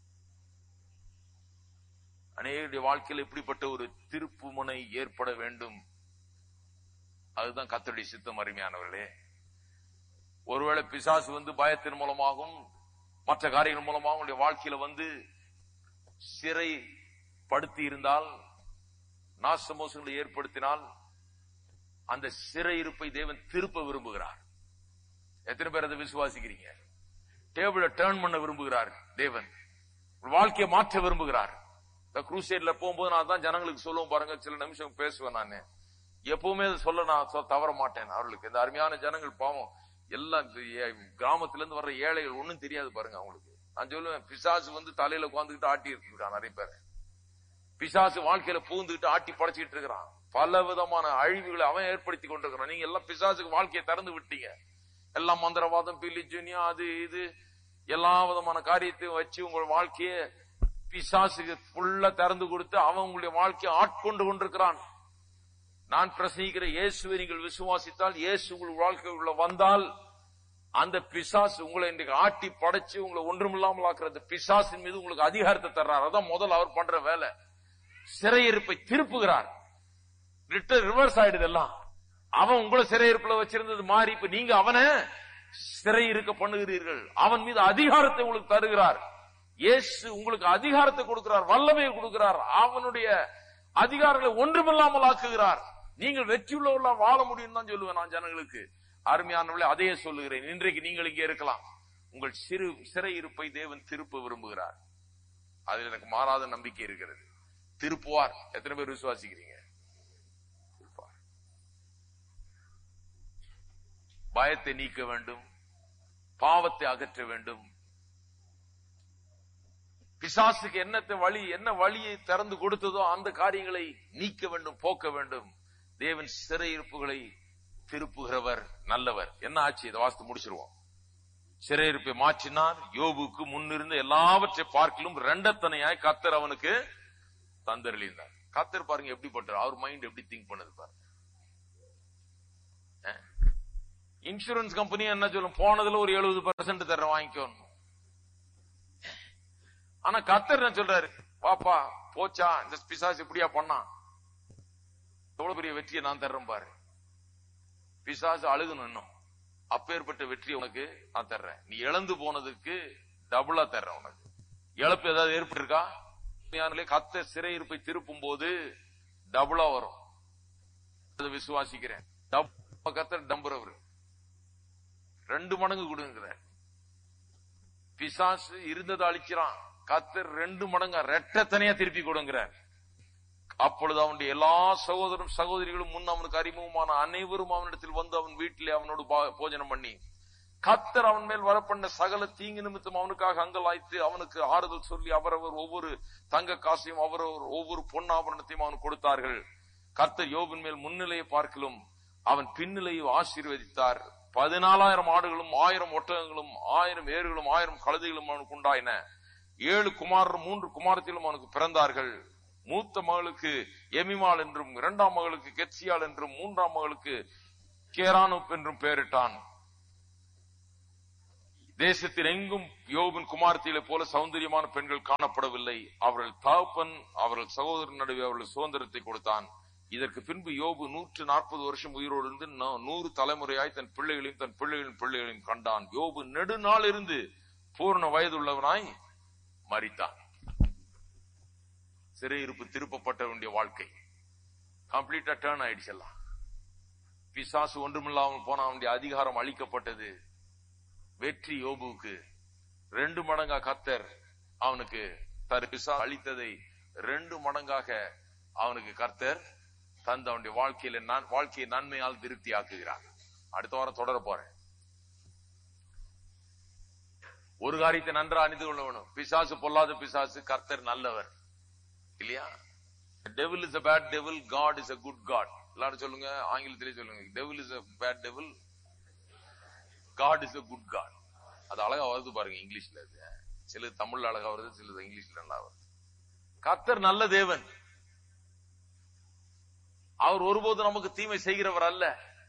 அநேகருடைய வாழ்க்கையில் இப்படிப்பட்ட ஒரு திருப்பு முனை ஏற்பட வேண்டும். அதுதான் கர்த்தருடைய சித்தம். அருமையானவர்களே, ஒருவேளை பிசாசு வந்து பயத்தின் மூலமாகவும் மற்ற காரியங்கள் மூலமாக உங்களுடைய வாழ்க்கையில வந்து சிறை படுத்தி இருந்தால், நாசமோசங்களை ஏற்படுத்தினால், அந்த சிறையிருப்பை தேவன் திருப்ப விரும்புகிறார். எத்தனை பேர் அதை விசுவாசிக்கிறீங்க? டேபிளை டர்ன் பண்ண விரும்புகிறார் தேவன். வாழ்க்கையை மாற்ற விரும்புகிறார். இந்த குரூசைட்ல போகும்போது நான் தான் ஜனங்களுக்கு சொல்லுவோம் பாருங்க. சில நிமிஷம் பேசுவேன் நான். எப்பவுமே அதை சொல்ல நான் தவற மாட்டேன். அவர்களுக்கு இந்த அருமையான ஜனங்கள் பாவம் எல்லாம் கிராமத்துல இருந்து வர்ற ஏழைகள் ஒண்ணும் தெரியாது பாருங்க. அவங்களுக்கு நான் சொல்லுவேன், பிசாசு வந்து தலையில உட்காந்துக்கிட்டு ஆட்டி இருக்கிறான். நிறைய பேர் பிசாசு வாழ்க்கையில பூந்துக்கிட்டு ஆட்டி படைச்சிட்டு இருக்கிறான். பல விதமான அழிவுகளை அவன் ஏற்படுத்தி கொண்டிருக்கிறான். நீங்க எல்லாம் பிசாசுக்கு வாழ்க்கையை திறந்து விட்டீங்க. எல்லாம் மந்திரவாதம், பிலிஜுனியா, அது இது எல்லா விதமான காரியத்தையும் வச்சு உங்கள் வாழ்க்கையை பிசாசுக்கு ஃபுல்லா திறந்து கொடுத்து அவன் உங்களுடைய வாழ்க்கையை ஆட்கொண்டு கொண்டிருக்கிறான். நான் பிரசங்கிக்கிற இயேசுவை நீங்கள் விசுவாசித்தால், இயேசு உங்கள் வாழ்க்கை உள்ள வந்தால், அந்த பிசாசு உங்களை இன்றைக்கு ஆட்டி படைச்சு உங்களை ஒன்றுமில்லாமல் ஆக்குறது பிசாசின் மீது உங்களுக்கு அதிகாரத்தை தர்றார். அதான் முதல் அவர் பண்ற வேலை. சிறையிருப்பை திருப்புகிறார். ரிவர்ஸ் ஆயிடுது எல்லாம். அவன் உங்களை சிறையிருப்புல வச்சிருந்தது மாறி இப்ப நீங்க அவனை சிறையிருக்க பண்ணுகிறீர்கள். அவன் மீது அதிகாரத்தை உங்களுக்கு தருகிறார். இயேசு உங்களுக்கு அதிகாரத்தை கொடுக்கிறார், வல்லமையை கொடுக்கிறார். அவனுடைய அதிகாரங்களை ஒன்றுமில்லாமல் ஆக்குகிறார். நீங்கள் வெற்றியுள்ளவர்களா வாழ முடியும் தான் சொல்லுவேன் நான் ஜனங்களுக்கு. அருமையானவர்களே, அதையே சொல்லுகிறேன். இன்றைக்கு நீங்கள் இங்கே இருக்கலாம். உங்கள் சிறு சிறையிருப்பை தேவன் திருப்ப விரும்புகிறார். அதில் எனக்கு மாறாத நம்பிக்கை இருக்கிறது. திருப்புவார். எத்தனை பேர் விசுவாசிக்கிறீங்க? திருப்பார். பயத்தை நீக்க வேண்டும், பாவத்தை அகற்ற வேண்டும். பிசாசுக்கு என்னத்தை வழி என்ன வழியை திறந்து கொடுத்ததோ அந்த காரியங்களை நீக்க வேண்டும், போக்க வேண்டும். தேவன் சிறையிருப்புகளை திருப்புகிறவர், நல்லவர். என்ன ஆச்சு? இதை வாசித்து முடிச்சிருவோம். சிறையிருப்பை மாற்றினார். யோபுக்கு முன்னிருந்த எல்லாவற்றை பார்க்கலும் ரெண்டத்தனையாய் கர்த்தர் அவனுக்கு தந்தருளினார். கர்த்தர் பாருங்க எப்படி பண்றார். அவர் மைண்ட் எப்படி திங்க் பண்ணது பாருங்க. இன்சூரன்ஸ் கம்பெனி என்ன சொல்லும்? போனதுல ஒரு எழுபது பர்சன்ட் தர வாங்கிக்கணும். ஆனா கர்த்தர் என்ன சொல்றாரு? பாப்பா போச்சா, இந்த பிசாசு இப்படியா பண்ணா, எவ்வளவு பெரிய வெற்றியை நான் தர்றேன் பாரு. பிசாசு அழுகணும். இன்னும் அப்பேற்பட்ட வெற்றி உனக்கு நான் தர்றேன். நீ இழந்து போனதுக்கு டபுளா தர்றேன் உனக்கு. இழப்பு ஏதாவது ஏற்பட்டிருக்கா? கர்த்தர் சிறையிருப்பை திருப்பும் போது டபுளா வரும். அதை விசுவாசிக்கிறேன். கர்த்தர் டம்புறவர் ரெண்டு மடங்கு கொடுங்கிற. பிசாசு இருந்ததை அழிக்கிறான். கர்த்தர் ரெண்டு மடங்கா ரெட்டத்தனையா திருப்பி கொடுங்கிறார். அப்பொழுது அவனுடைய எல்லா சகோதரரும் சகோதரிகளும் முன் அவனுக்கு அறிமுகமான அனைவரும் அவனிடத்தில் வந்து அவன் வீட்டிலே அவனோடு போஜனம் பண்ணி, கர்த்தர் அவன் மேல் வரப்பண்ண சகல தீங்கு நிமித்தம் அவனுக்காக அங்கலாய்த்து அவனுக்கு ஆறுதல் சொல்லி அவரவர் ஒவ்வொரு தங்க காசையும் அவரவர் ஒவ்வொரு பொன்னாபரணத்தையும் அவன் கொடுத்தார்கள். கர்த்தர் யோபின் மேல் முன்னிலையை பார்க்கலும் அவன் பின்னிலையை ஆசீர்வதித்தார். பதினாலாயிரம் ஆடுகளும் ஆயிரம் ஒட்டகங்களும் ஆயிரம் ஏறுகளும் ஆயிரம் கழுதைகளும் அவனுக்கு உண்டாயின. ஏழு குமாரரும் மூன்று குமாரத்திலும் அவனுக்கு பிறந்தார்கள். மூத்த மகளுக்கு எமிமாள் என்றும், இரண்டாம் மகளுக்கு கெத்சியாள் என்றும், மூன்றாம் மகளுக்கு கேரானுப் என்றும் பெயரிட்டான். தேசத்தில் எங்கும் யோபின் குமார்த்திகளை போல சௌந்தரியமான பெண்கள் காணப்படவில்லை. அவர்கள் தகப்பன் அவர்கள் சகோதரன் நடுவே அவர்கள் சுதந்திரத்தை கொடுத்தான். இதற்கு பின்பு யோபு நூற்று நாற்பது வருஷம் உயிரோடு இருந்து நூறு தலைமுறையாய் தன் பிள்ளைகளையும் தன் பிள்ளைகளின் பிள்ளைகளையும் கண்டான். யோபு நெடுநாள் இருந்து பூர்ண வயதுள்ளவனாய் மரித்தான். சிறையிருப்பு திருப்பப்பட்ட வேண்டிய வாழ்க்கை கம்ப்ளீட்டா டர்ன் ஆயிடுச்சு. எல்லாம் பிசாசு ஒன்றுமில்லாமல் போன அவனுடைய அதிகாரம் அளிக்கப்பட்டது. வெற்றி யோபுவுக்கு ரெண்டு மடங்கா கர்த்தர் அவனுக்கு தரு பிசா அளித்ததை ரெண்டு மடங்காக அவனுக்கு கர்த்தர் தந்த அவனுடைய வாழ்க்கையில வாழ்க்கையை நன்மையால் திருப்தி ஆக்குகிறார். அடுத்த வாரம் தொடர போறேன். ஒரு காரியத்தை நன்றா அணிந்து கொள்ள வேணும். பிசாசு பொல்லாத பிசாசு, கர்த்தர் நல்லவர் இல்லையா? Devil is a bad devil, God is a good God. எல்லாரும் சொல்லுங்க, ஆங்கிலத்திலே சொல்லுங்க. Devil is a bad devil, God is a good God. அது அழகா வருது பாருங்க இங்கிலீஷ்ல. சில தமிழ்ல அழகா வருது, சில இங்கிலீஷ்ல நல்லா வருது. கர்த்தர் நல்ல தேவன். அவர் ஒருபோது நமக்கு தீமை செய்கிறவர் அல்ல.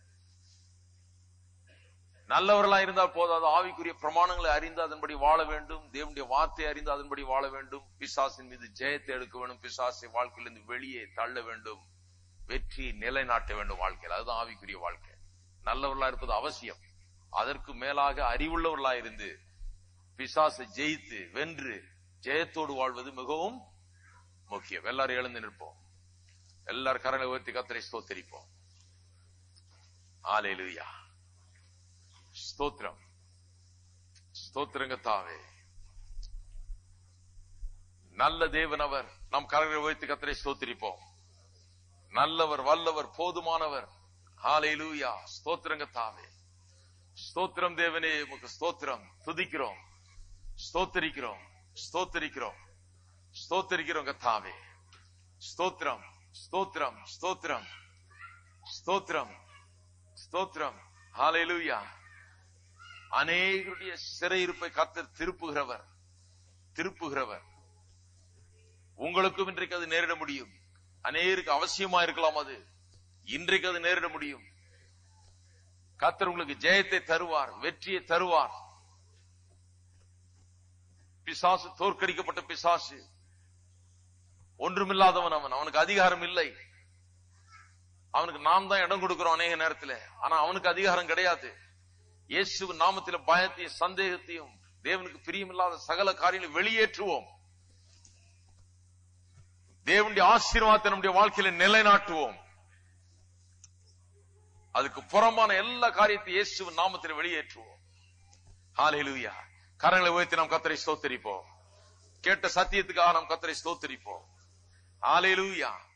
நல்லவர்களா இருந்தால் போதாது, ஆவிக்குரிய பிரமாணங்களை அறிந்து அதன்படி வாழ வேண்டும். தேவனுடைய வார்த்தை அறிந்து அதன்படி வாழ வேண்டும். பிசாசின் மீது ஜெயத்தை எடுக்க வேண்டும். பிசாசை வாழ்க்கையிலிருந்து வெளியே தள்ள வேண்டும். வெற்றி நிலைநாட்ட வேண்டும் வாழ்க்கையில். அதுதான் ஆவிக்குரிய வாழ்க்கை. நல்லவர்களா இருப்பது அவசியம். அதற்கு மேலாக அறிவுள்ளவர்களா இருந்து பிசாசை ஜெயித்து வென்று ஜெயத்தோடு வாழ்வது மிகவும் முக்கியம். எல்லாரும் எழுந்து நிற்போம். எல்லாரும் கரங்களை உயர்த்தி கர்த்தரை ஸ்தோத்திரிப்போம். ஹல்லேலூயா. ஸ்தோத்திரம், ஸ்தோத்திரங்க தாவே. நல்ல தேவன் அவர். நம் கரங்களை உயர்த்தி கர்த்தரை ஸ்தோத்திரிப்போம். நல்லவர், வல்லவர், போதுமானவர். ஹல்லேலூயா. ஸ்தோத்திரங்க தாவே. ஸ்தோத்திரம் தேவனே, உமக்கு ஸ்தோத்திரம். துதிக்கிறோம், ஸ்தோத்திரிக்கிறோம், ஸ்தோத்திரிக்கிறோம், ஸ்தோத்திரிக்கிறோம் கர்த்தாவே. ஸ்தோத்திரம், ஸ்தோத்திரம், ஸ்தோத்திரம், ஸ்தோத்திரம், ஸ்தோத்திரம். ஹல்லேலூயா. அநேகருடைய சிறையிருப்பை கர்த்தர் திருப்புகிறவர், திருப்புகிறவர். உங்களுக்கும் இன்றைக்கு அது நேரிட முடியும். அநேகருக்கு அவசியமா இருக்கலாம். அது இன்றைக்கு அது நேரிட முடியும். கர்த்தர் உங்களுக்கு ஜெயத்தை தருவார், வெற்றியை தருவார். பிசாசு தோற்கடிக்கப்பட்ட பிசாசு ஒன்றுமில்லாதவன். அவன் அவனுக்கு அதிகாரம் இல்லை. அவனுக்கு நாம் தான் இடம் கொடுக்கிறோம் அநேக நேரத்தில். ஆனா அவனுக்கு அதிகாரம் கிடையாது. இயேசு நாமத்தில் பயத்தையும் சந்தேகத்தையும் தேவனுக்கு பிரியமில்லாத சகல காரியங்களை வெளியேற்றுவோம். தேவனுடைய ஆசீர்வாதத்தை நம்முடைய வாழ்க்கையில நிலைநாட்டுவோம். அதுக்கு புறமான எல்லா காரியத்தையும் இயேசு நாமத்தில் வெளியேற்றுவோம். ஹல்லேலூயா. கரங்களை உயர்த்தி நாம் கர்த்தரை ஸ்தோத்திரிப்போம். கேட்ட சத்தியத்துக்காக நாம் கர்த்தரை ஸ்தோத்திரிப்போம். ஹல்லேலூயா.